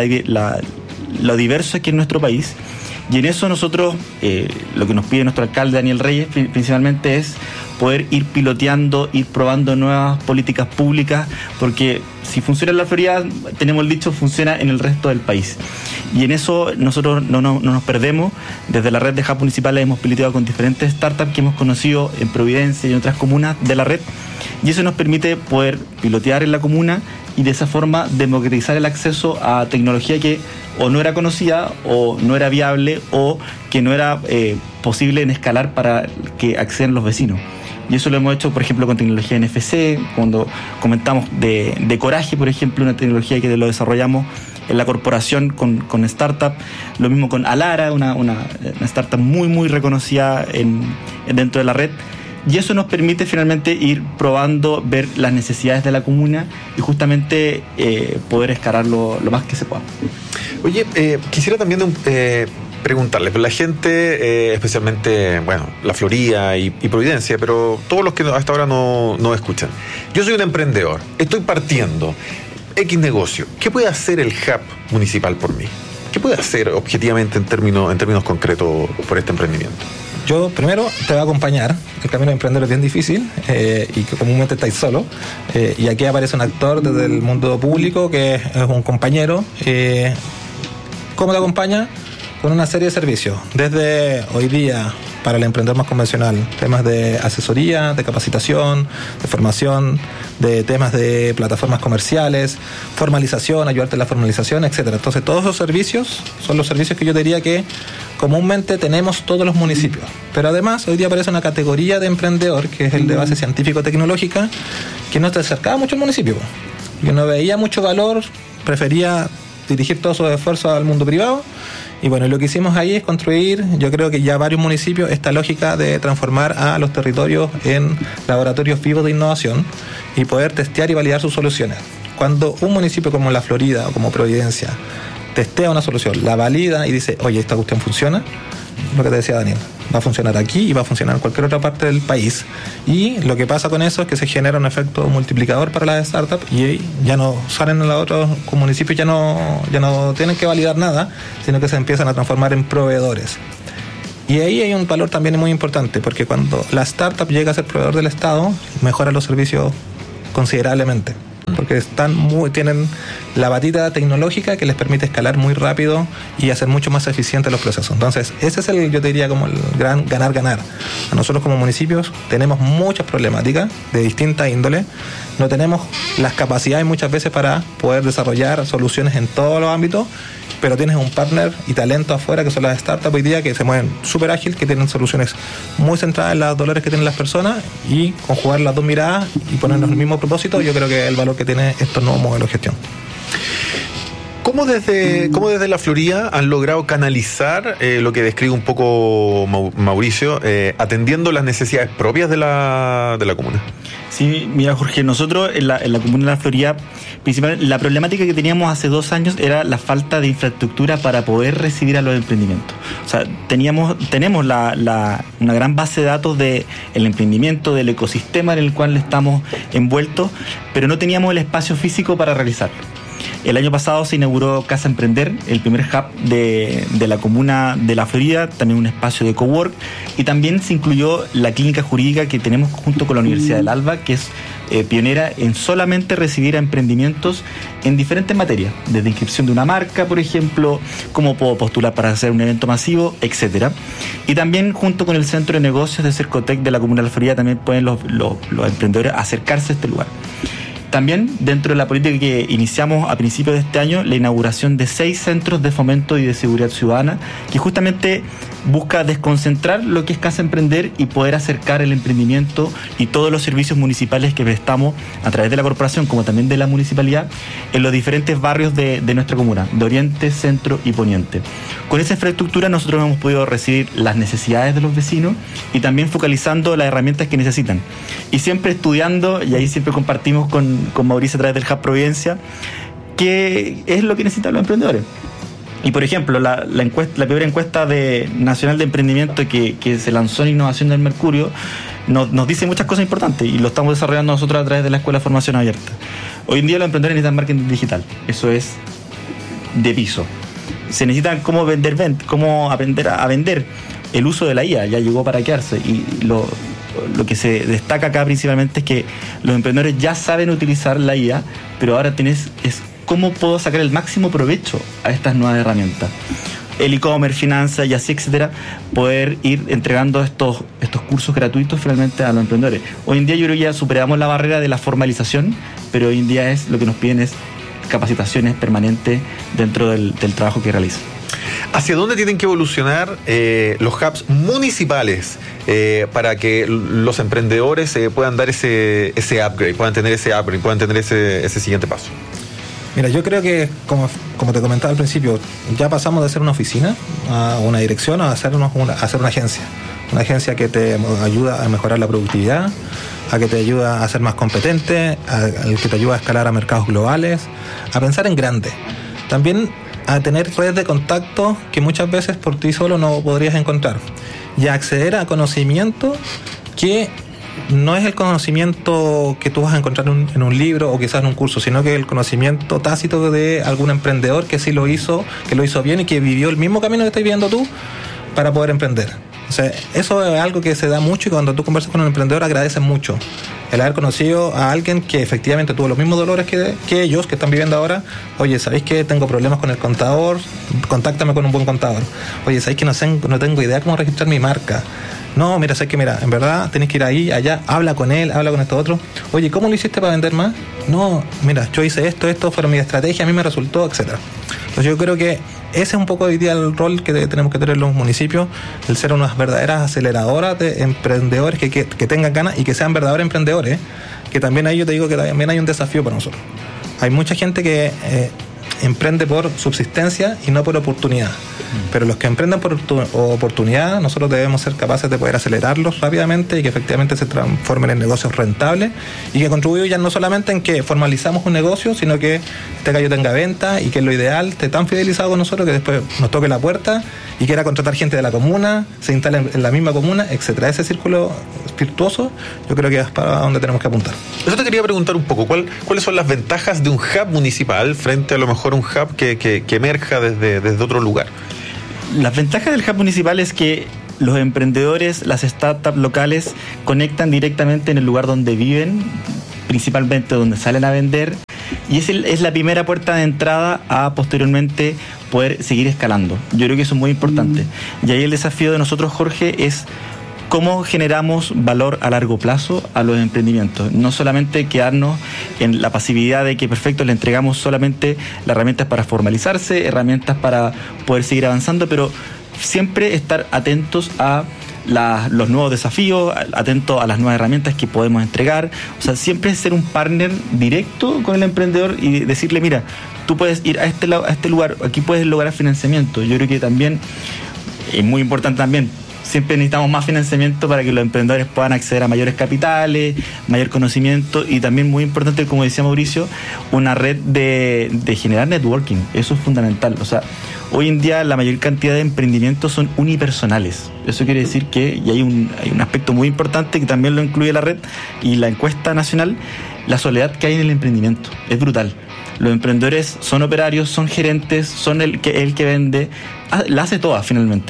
diverso aquí en nuestro país. Y en eso nosotros, lo que nos pide nuestro alcalde Daniel Reyes principalmente es poder ir piloteando, ir probando nuevas políticas públicas, porque si funciona en La Florida, tenemos el dicho, funciona en el resto del país. Y en eso nosotros no nos perdemos. Desde la red de hubs municipales hemos piloteado con diferentes startups que hemos conocido en Providencia y en otras comunas de la red, y eso nos permite poder pilotear en la comuna y de esa forma democratizar el acceso a tecnología que o no era conocida o no era viable o que no era posible en escalar para que accedan los vecinos. Y eso lo hemos hecho, por ejemplo, con tecnología NFC, cuando comentamos de Coraje, por ejemplo, una tecnología que lo desarrollamos en la corporación con startup. Lo mismo con Alara, una startup muy, muy reconocida dentro de la red. Y eso nos permite finalmente ir probando, ver las necesidades de la comuna y justamente poder escalar lo más que se pueda. Oye, quisiera también preguntarle, pero la gente, especialmente, La Florida y Providencia, pero todos los que hasta ahora no escuchan. Yo soy un emprendedor, estoy partiendo X negocio. ¿Qué puede hacer el hub municipal por mí? ¿Qué puede hacer objetivamente en términos concretos por este emprendimiento? Yo primero te voy a acompañar. El camino de emprender es bien difícil y que comúnmente estáis solo. Y aquí aparece un actor desde el mundo público que es un compañero. ¿Cómo te acompaña? Con una serie de servicios. Desde hoy día para el emprendedor más convencional, temas de asesoría, de capacitación, de formación, de temas de plataformas comerciales, formalización, ayudarte en la formalización, etcétera. Entonces todos esos servicios son los servicios que yo diría que comúnmente tenemos todos los municipios. Pero además hoy día aparece una categoría de emprendedor, que es el de base científico-tecnológica, que no te acercaba mucho al municipio, que no veía mucho valor, prefería dirigir todos sus esfuerzos al mundo privado. Y bueno, lo que hicimos ahí es construir, yo creo que ya varios municipios, esta lógica de transformar a los territorios en laboratorios vivos de innovación y poder testear y validar sus soluciones. Cuando un municipio como La Florida o como Providencia testea una solución, la valida y dice, oye, esta cuestión funciona, lo que te decía Daniel, va a funcionar aquí y va a funcionar en cualquier otra parte del país. Y lo que pasa con eso es que se genera un efecto multiplicador para las startups y ya no salen a los otros municipios, ya no tienen que validar nada, sino que se empiezan a transformar en proveedores. Y ahí hay un valor también muy importante, porque cuando la startup llega a ser proveedor del Estado, mejora los servicios considerablemente, porque tienen la batita tecnológica que les permite escalar muy rápido y hacer mucho más eficientes los procesos. Entonces, ese es yo te diría como el gran ganar-ganar. A nosotros como municipios tenemos muchas problemáticas de distinta índole, no tenemos las capacidades muchas veces para poder desarrollar soluciones en todos los ámbitos, pero tienes un partner y talento afuera que son las startups hoy día que se mueven súper ágil, que tienen soluciones muy centradas en los dolores que tienen las personas, y conjugar las dos miradas y ponernos el mismo propósito, yo creo que es el valor que tiene estos nuevos modelos de gestión. ¿Cómo desde La Florida han logrado canalizar lo que describe un poco Mauricio, atendiendo las necesidades propias de la comuna? Sí, mira, Jorge, nosotros en la comuna de La Florida, principalmente la problemática que teníamos hace 2 años era la falta de infraestructura para poder recibir a los emprendimientos. O sea, tenemos una gran base de datos del emprendimiento, del ecosistema en el cual estamos envueltos, pero no teníamos el espacio físico para realizarlo. El año pasado se inauguró Casa Emprender, el primer hub de la comuna de La Florida, también un espacio de cowork, y también se incluyó la clínica jurídica que tenemos junto con la Universidad del Alba, que es pionera en solamente recibir a emprendimientos en diferentes materias, desde inscripción de una marca, por ejemplo, cómo puedo postular para hacer un evento masivo, etcétera. Y también junto con el Centro de Negocios de Cercotec de la comuna de La Florida también pueden los emprendedores acercarse a este lugar. También, dentro de la política que iniciamos a principios de este año, la inauguración de 6 centros de fomento y de seguridad ciudadana, que justamente busca desconcentrar lo que es Casa Emprender y poder acercar el emprendimiento y todos los servicios municipales que prestamos a través de la corporación, como también de la municipalidad, en los diferentes barrios de nuestra comuna, de Oriente, Centro y Poniente. Con esa infraestructura nosotros hemos podido recibir las necesidades de los vecinos y también focalizando las herramientas que necesitan. Y siempre estudiando, y ahí siempre compartimos con Mauricio a través del Hub Providencia, qué es lo que necesitan los emprendedores. Y por ejemplo, la primera encuesta nacional de emprendimiento que se lanzó en Innovación del Mercurio nos dice muchas cosas importantes y lo estamos desarrollando nosotros a través de la Escuela de Formación Abierta. Hoy en día los emprendedores necesitan marketing digital, eso es de piso. Se necesitan cómo aprender a vender. El uso de la IA ya llegó para quedarse, y lo que se destaca acá principalmente es que los emprendedores ya saben utilizar la IA, pero ahora es cómo puedo sacar el máximo provecho a estas nuevas herramientas. El e-commerce, finanzas y así, etcétera, poder ir entregando estos cursos gratuitos finalmente a los emprendedores. Hoy en día yo creo que ya superamos la barrera de la formalización, pero hoy en día lo que nos piden es capacitaciones permanentes dentro del trabajo que realizan. ¿Hacia dónde tienen que evolucionar los hubs municipales para que los emprendedores puedan dar ese upgrade, puedan tener ese siguiente paso? Mira, yo creo que, como te comentaba al principio, ya pasamos de ser una oficina a una dirección a hacer una agencia. Una agencia que te ayuda a mejorar la productividad, a que te ayuda a ser más competente, que te ayuda a escalar a mercados globales, a pensar en grande. También a tener redes de contacto que muchas veces por ti solo no podrías encontrar. Y a acceder a conocimiento que no es el conocimiento que tú vas a encontrar en un libro o quizás en un curso, sino que el conocimiento tácito de algún emprendedor que sí lo hizo bien y que vivió el mismo camino que estás viviendo tú para poder emprender. O sea, eso es algo que se da mucho, y cuando tú conversas con un emprendedor agradeces mucho el haber conocido a alguien que efectivamente tuvo los mismos dolores que ellos, que están viviendo ahora. Oye, ¿sabéis que tengo problemas con el contador? Contáctame con un buen contador. Oye, ¿sabéis que no tengo idea cómo registrar mi marca? No, mira, sé que en verdad tenés que ir ahí, allá, habla con él, habla con esto otro. Oye, ¿cómo lo hiciste para vender más? No, mira, yo hice esto fue mi estrategia, a mí me resultó, etcétera. Entonces yo creo que ese es un poco hoy día el rol que tenemos que tener los municipios, el ser unas verdaderas aceleradoras de emprendedores que tengan ganas y que sean verdaderos emprendedores, que también ahí yo te digo que también hay un desafío para nosotros. Hay mucha gente que emprende por subsistencia y no por oportunidad. Pero los que emprenden por oportunidad, nosotros debemos ser capaces de poder acelerarlos rápidamente y que efectivamente se transformen en negocios rentables y que contribuyan no solamente en que formalizamos un negocio, sino que este gallo tenga venta y que lo ideal esté tan fidelizado con nosotros que después nos toque la puerta y quiera contratar gente de la comuna, se instale en la misma comuna, etcétera. Ese círculo virtuoso yo creo que es para donde tenemos que apuntar. Eso te quería preguntar un poco, ¿cuáles son las ventajas de un hub municipal frente a lo mejor un hub que emerja desde otro lugar? Las ventajas del hub municipal es que los emprendedores, las startups locales conectan directamente en el lugar donde viven, principalmente donde salen a vender, y es la primera puerta de entrada a posteriormente poder seguir escalando. Yo creo que eso es muy importante. Y ahí el desafío de nosotros, Jorge, es cómo generamos valor a largo plazo a los emprendimientos. No solamente quedarnos en la pasividad de que perfecto, le entregamos solamente las herramientas para formalizarse, herramientas para poder seguir avanzando, pero siempre estar atentos a los nuevos desafíos, atentos a las nuevas herramientas que podemos entregar. O sea, siempre ser un partner directo con el emprendedor y decirle, mira, tú puedes ir a este lugar, aquí puedes lograr financiamiento. Yo creo que también es muy importante también. Siempre necesitamos más financiamiento para que los emprendedores puedan acceder a mayores capitales, mayor conocimiento y también muy importante, como decía Mauricio, una red de generar networking. Eso es fundamental. O sea, hoy en día la mayor cantidad de emprendimientos son unipersonales. Eso quiere decir que y hay un aspecto muy importante que también lo incluye la red y la encuesta nacional, la soledad que hay en el emprendimiento. Es brutal. Los emprendedores son operarios, son gerentes, son el que vende, la hace toda finalmente.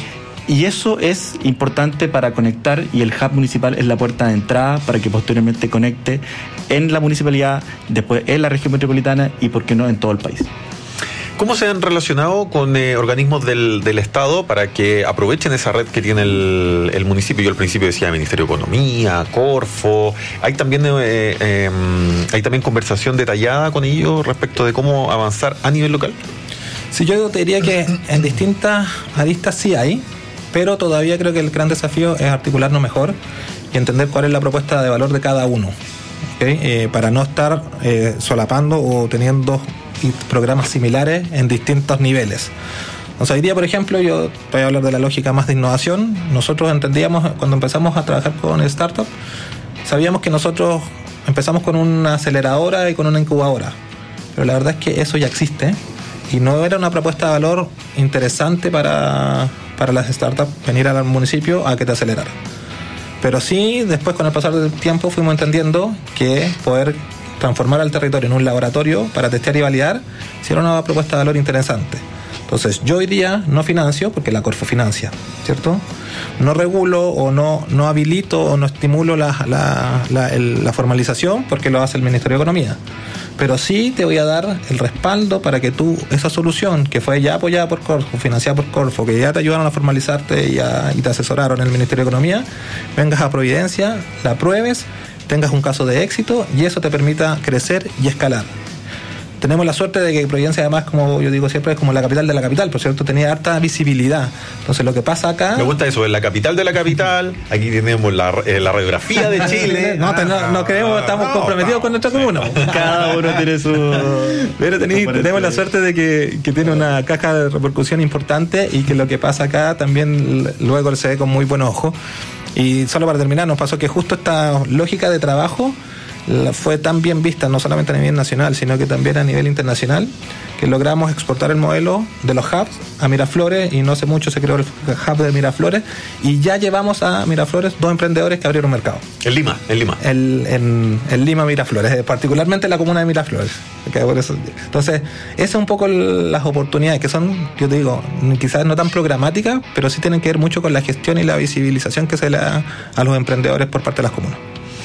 Y eso es importante para conectar y el hub municipal es la puerta de entrada para que posteriormente conecte en la municipalidad, después en la región metropolitana y, por qué no, en todo el país. ¿Cómo se han relacionado con organismos del Estado para que aprovechen esa red que tiene el municipio? Yo al principio decía Ministerio de Economía, Corfo. ¿Hay también conversación detallada con ellos respecto de cómo avanzar a nivel local? Sí, yo te diría que en distintas aristas sí hay, pero todavía creo que el gran desafío es articularnos mejor y entender cuál es la propuesta de valor de cada uno, ¿okay? Para no estar solapando o teniendo programas similares en distintos niveles. O sea, hoy día, por ejemplo, yo voy a hablar de la lógica más de innovación. Nosotros entendíamos, cuando empezamos a trabajar con el startup, sabíamos que nosotros empezamos con una aceleradora y con una incubadora, pero la verdad es que eso ya existe y no era una propuesta de valor interesante para las startups venir al municipio a que te acelerara. Pero sí, después con el pasar del tiempo fuimos entendiendo que poder transformar al territorio en un laboratorio para testear y validar si era una propuesta de valor interesante. Entonces yo hoy día no financio porque la Corfo financia, ¿cierto? No regulo o no habilito o no estimulo la formalización porque lo hace el Ministerio de Economía. Pero sí te voy a dar el respaldo para que tú, esa solución que fue ya apoyada por Corfo, financiada por Corfo, que ya te ayudaron a formalizarte y te asesoraron en el Ministerio de Economía, vengas a Providencia, la pruebes, tengas un caso de éxito y eso te permita crecer y escalar. Tenemos la suerte de que Providencia, además, como yo digo siempre, es como la capital de la capital, por cierto, tenía harta visibilidad. Entonces lo que pasa acá... Me gusta eso, es la capital de la capital, aquí tenemos la radiografía de Chile. No creemos, estamos comprometidos con nuestra comuna. Cada uno tiene su... Pero tenemos la suerte de que tiene una caja de repercusión importante y que lo que pasa acá también luego se ve con muy buen ojo. Y solo para terminar, nos pasó que justo esta lógica de trabajo fue tan bien vista, no solamente a nivel nacional, sino que también a nivel internacional, que logramos exportar el modelo de los hubs a Miraflores, y no hace mucho se creó el hub de Miraflores, y ya llevamos a Miraflores 2 emprendedores que abrieron mercado. En Lima. En Lima, Miraflores, particularmente en la comuna de Miraflores. Entonces, esas son un poco las oportunidades, que son, yo te digo, quizás no tan programáticas, pero sí tienen que ver mucho con la gestión y la visibilización que se le da a los emprendedores por parte de las comunas. Oye,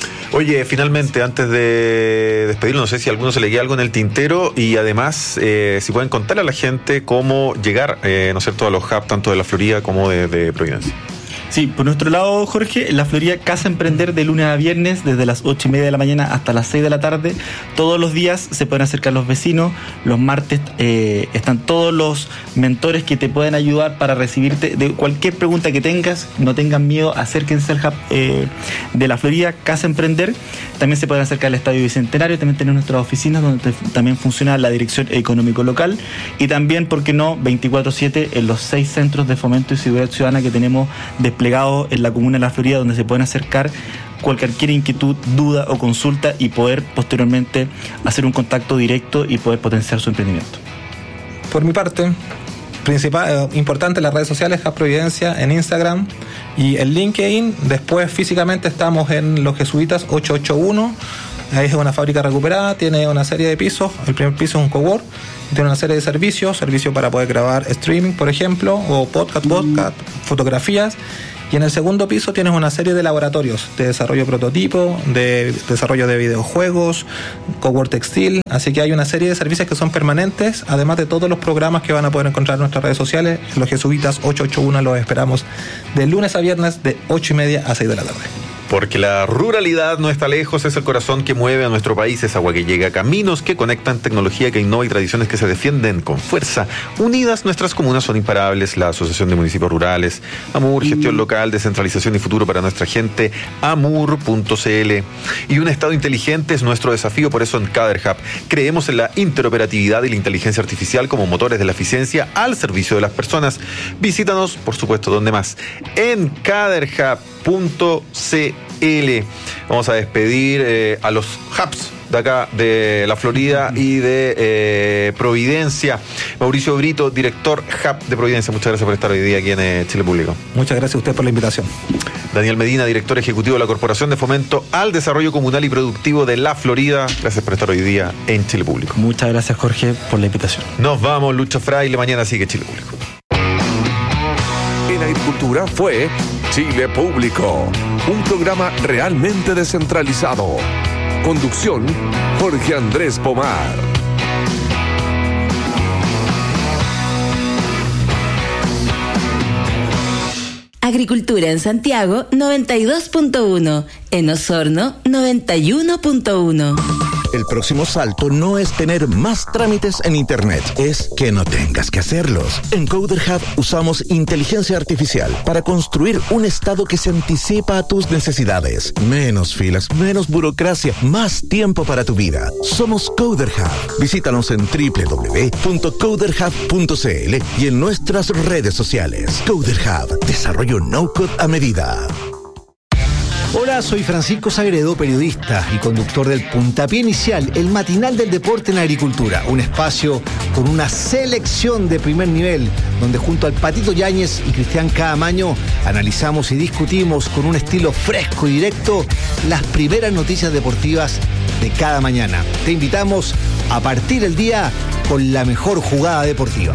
Oye, finalmente, antes de despedirlo, no sé si a alguno se le queda algo en el tintero y además, si pueden contarle a la gente cómo llegar, ¿no es cierto?, a los hubs tanto de la Florida como de Providencia. Sí, por nuestro lado, Jorge, en la Florida Casa Emprender de lunes a viernes, desde las 8:30 de la mañana hasta las 6 de la tarde. Todos los días se pueden acercar los vecinos. Los martes están todos los mentores que te pueden ayudar para recibirte de cualquier pregunta que tengas. No tengan miedo, acérquense al hub de la Florida Casa Emprender. También se pueden acercar al Estadio Bicentenario. También tenemos nuestras oficinas donde también funciona la Dirección Económico Local. Y también, ¿por qué no?, 24/7 en los 6 centros de fomento y seguridad ciudadana que tenemos desplegados en la comuna de la Florida, donde se pueden acercar cualquier inquietud, duda o consulta y poder posteriormente hacer un contacto directo y poder potenciar su emprendimiento. Por mi parte, importante las redes sociales, Hub Providencia en Instagram y en LinkedIn. Después físicamente estamos en Los Jesuitas 881. Ahí es una fábrica recuperada, tiene una serie de pisos. El primer piso es un cowork, tiene una serie de servicios para poder grabar streaming, por ejemplo, o podcast, fotografías. Y en el segundo piso tienes una serie de laboratorios de desarrollo de prototipo, de desarrollo de videojuegos, cowork textil. Así que hay una serie de servicios que son permanentes, además de todos los programas que van a poder encontrar en nuestras redes sociales. Los Jesuitas 881 los esperamos de lunes a viernes de 8:30 a 6 de la tarde. Porque la ruralidad no está lejos, es el corazón que mueve a nuestro país, es agua que llega, caminos que conectan, tecnología que innova y tradiciones que se defienden con fuerza. Unidas, nuestras comunas son imparables. La Asociación de Municipios Rurales, AMUR, gestión local, descentralización y futuro para nuestra gente, amur.cl. Y un estado inteligente es nuestro desafío, por eso en Cader Hub creemos en la interoperatividad y la inteligencia artificial como motores de la eficiencia al servicio de las personas. Visítanos, por supuesto, ¿dónde más? En caderhub.cl. Vamos a despedir a los hubs de acá de la Florida y de Providencia. Mauricio Brito, director Hub de Providencia, muchas gracias por estar hoy día aquí en Chile Público. Muchas gracias a usted por la invitación. Daniel Medina, director ejecutivo de la Corporación de Fomento al Desarrollo Comunal y Productivo de la Florida, gracias por estar hoy día en Chile Público. Muchas gracias, Jorge, por la invitación. Nos vamos, Lucho Fraile, mañana sigue Chile Público. En Agricultura fue Chile Público, un programa realmente descentralizado. Conducción, Jorge Andrés Pomar. Agricultura en Santiago 92.1, en Osorno 91.1. El próximo salto no es tener más trámites en Internet, es que no tengas que hacerlos. En Coder Hub usamos inteligencia artificial para construir un estado que se anticipa a tus necesidades. Menos filas, menos burocracia, más tiempo para tu vida. Somos Coder Hub. Visítanos en www.coderhub.cl y en nuestras redes sociales. Coder Hub, desarrollo no-code a medida. Hola, soy Francisco Sagredo, periodista y conductor del Puntapié Inicial, el matinal del deporte en agricultura. Un espacio con una selección de primer nivel, donde junto al Patito Yáñez y Cristian Caamaño analizamos y discutimos con un estilo fresco y directo las primeras noticias deportivas de cada mañana. Te invitamos a partir el día con la mejor jugada deportiva.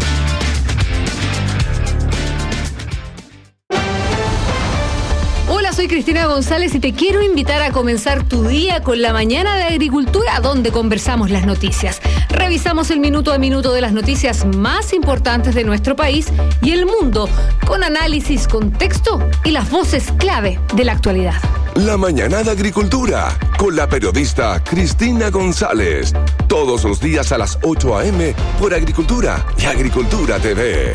Soy Cristina González y te quiero invitar a comenzar tu día con la mañana de agricultura, donde conversamos las noticias. Revisamos el minuto a minuto de las noticias más importantes de nuestro país y el mundo, con análisis, contexto y las voces clave de la actualidad. La mañana de agricultura, con la periodista Cristina González. Todos los días a las 8 a.m. por Agricultura y Agricultura TV.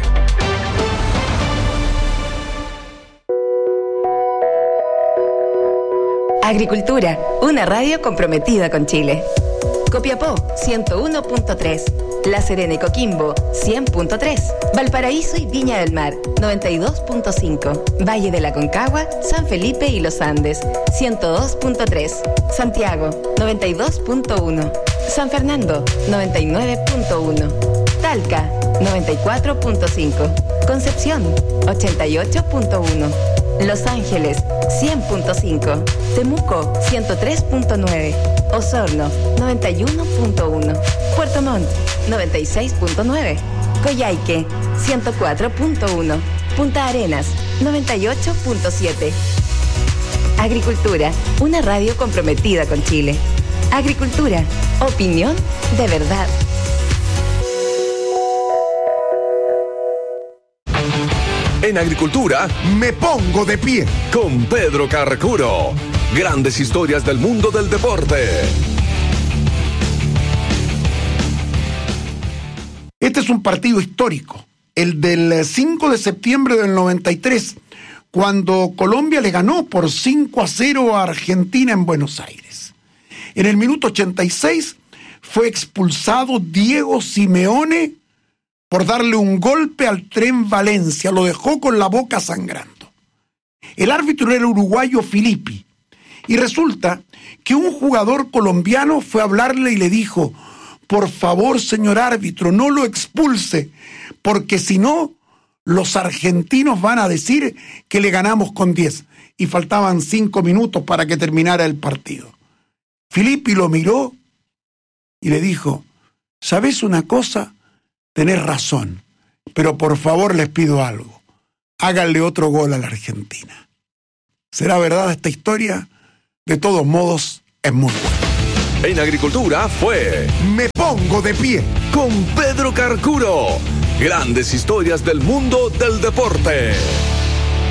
Agricultura, una radio comprometida con Chile. Copiapó, 101.3. La Serena y Coquimbo, 100.3. Valparaíso y Viña del Mar, 92.5. Valle de la Concagua, San Felipe y Los Andes, 102.3. Santiago, 92.1. San Fernando, 99.1. Talca, 94.5. Concepción, 88.1. Los Ángeles, 100.5. Temuco, 103.9. Osorno, 91.1. Puerto Montt, 96.9. Coyhaique, 104.1. Punta Arenas, 98.7. Agricultura, una radio comprometida con Chile. Agricultura, opinión de verdad. En Agricultura, me pongo de pie con Pedro Carcuro. Grandes historias del mundo del deporte. Este es un partido histórico, el del 5 de septiembre del 93, cuando Colombia le ganó por 5-0 a Argentina en Buenos Aires. En el minuto 86 fue expulsado Diego Simeone por darle un golpe al Tren Valencia, lo dejó con la boca sangrando. El árbitro era el uruguayo Filippi, y resulta que un jugador colombiano fue a hablarle y le dijo: por favor, señor árbitro, no lo expulse, porque si no, los argentinos van a decir que le ganamos con 10. Y faltaban 5 minutos para que terminara el partido. Filippi lo miró y le dijo: ¿sabes una cosa? Tenés razón, pero por favor les pido algo. Háganle otro gol a la Argentina. ¿Será verdad esta historia? De todos modos, es muy buena. En Agricultura fue Me pongo de pie con Pedro Carcuro. Grandes historias del mundo del deporte.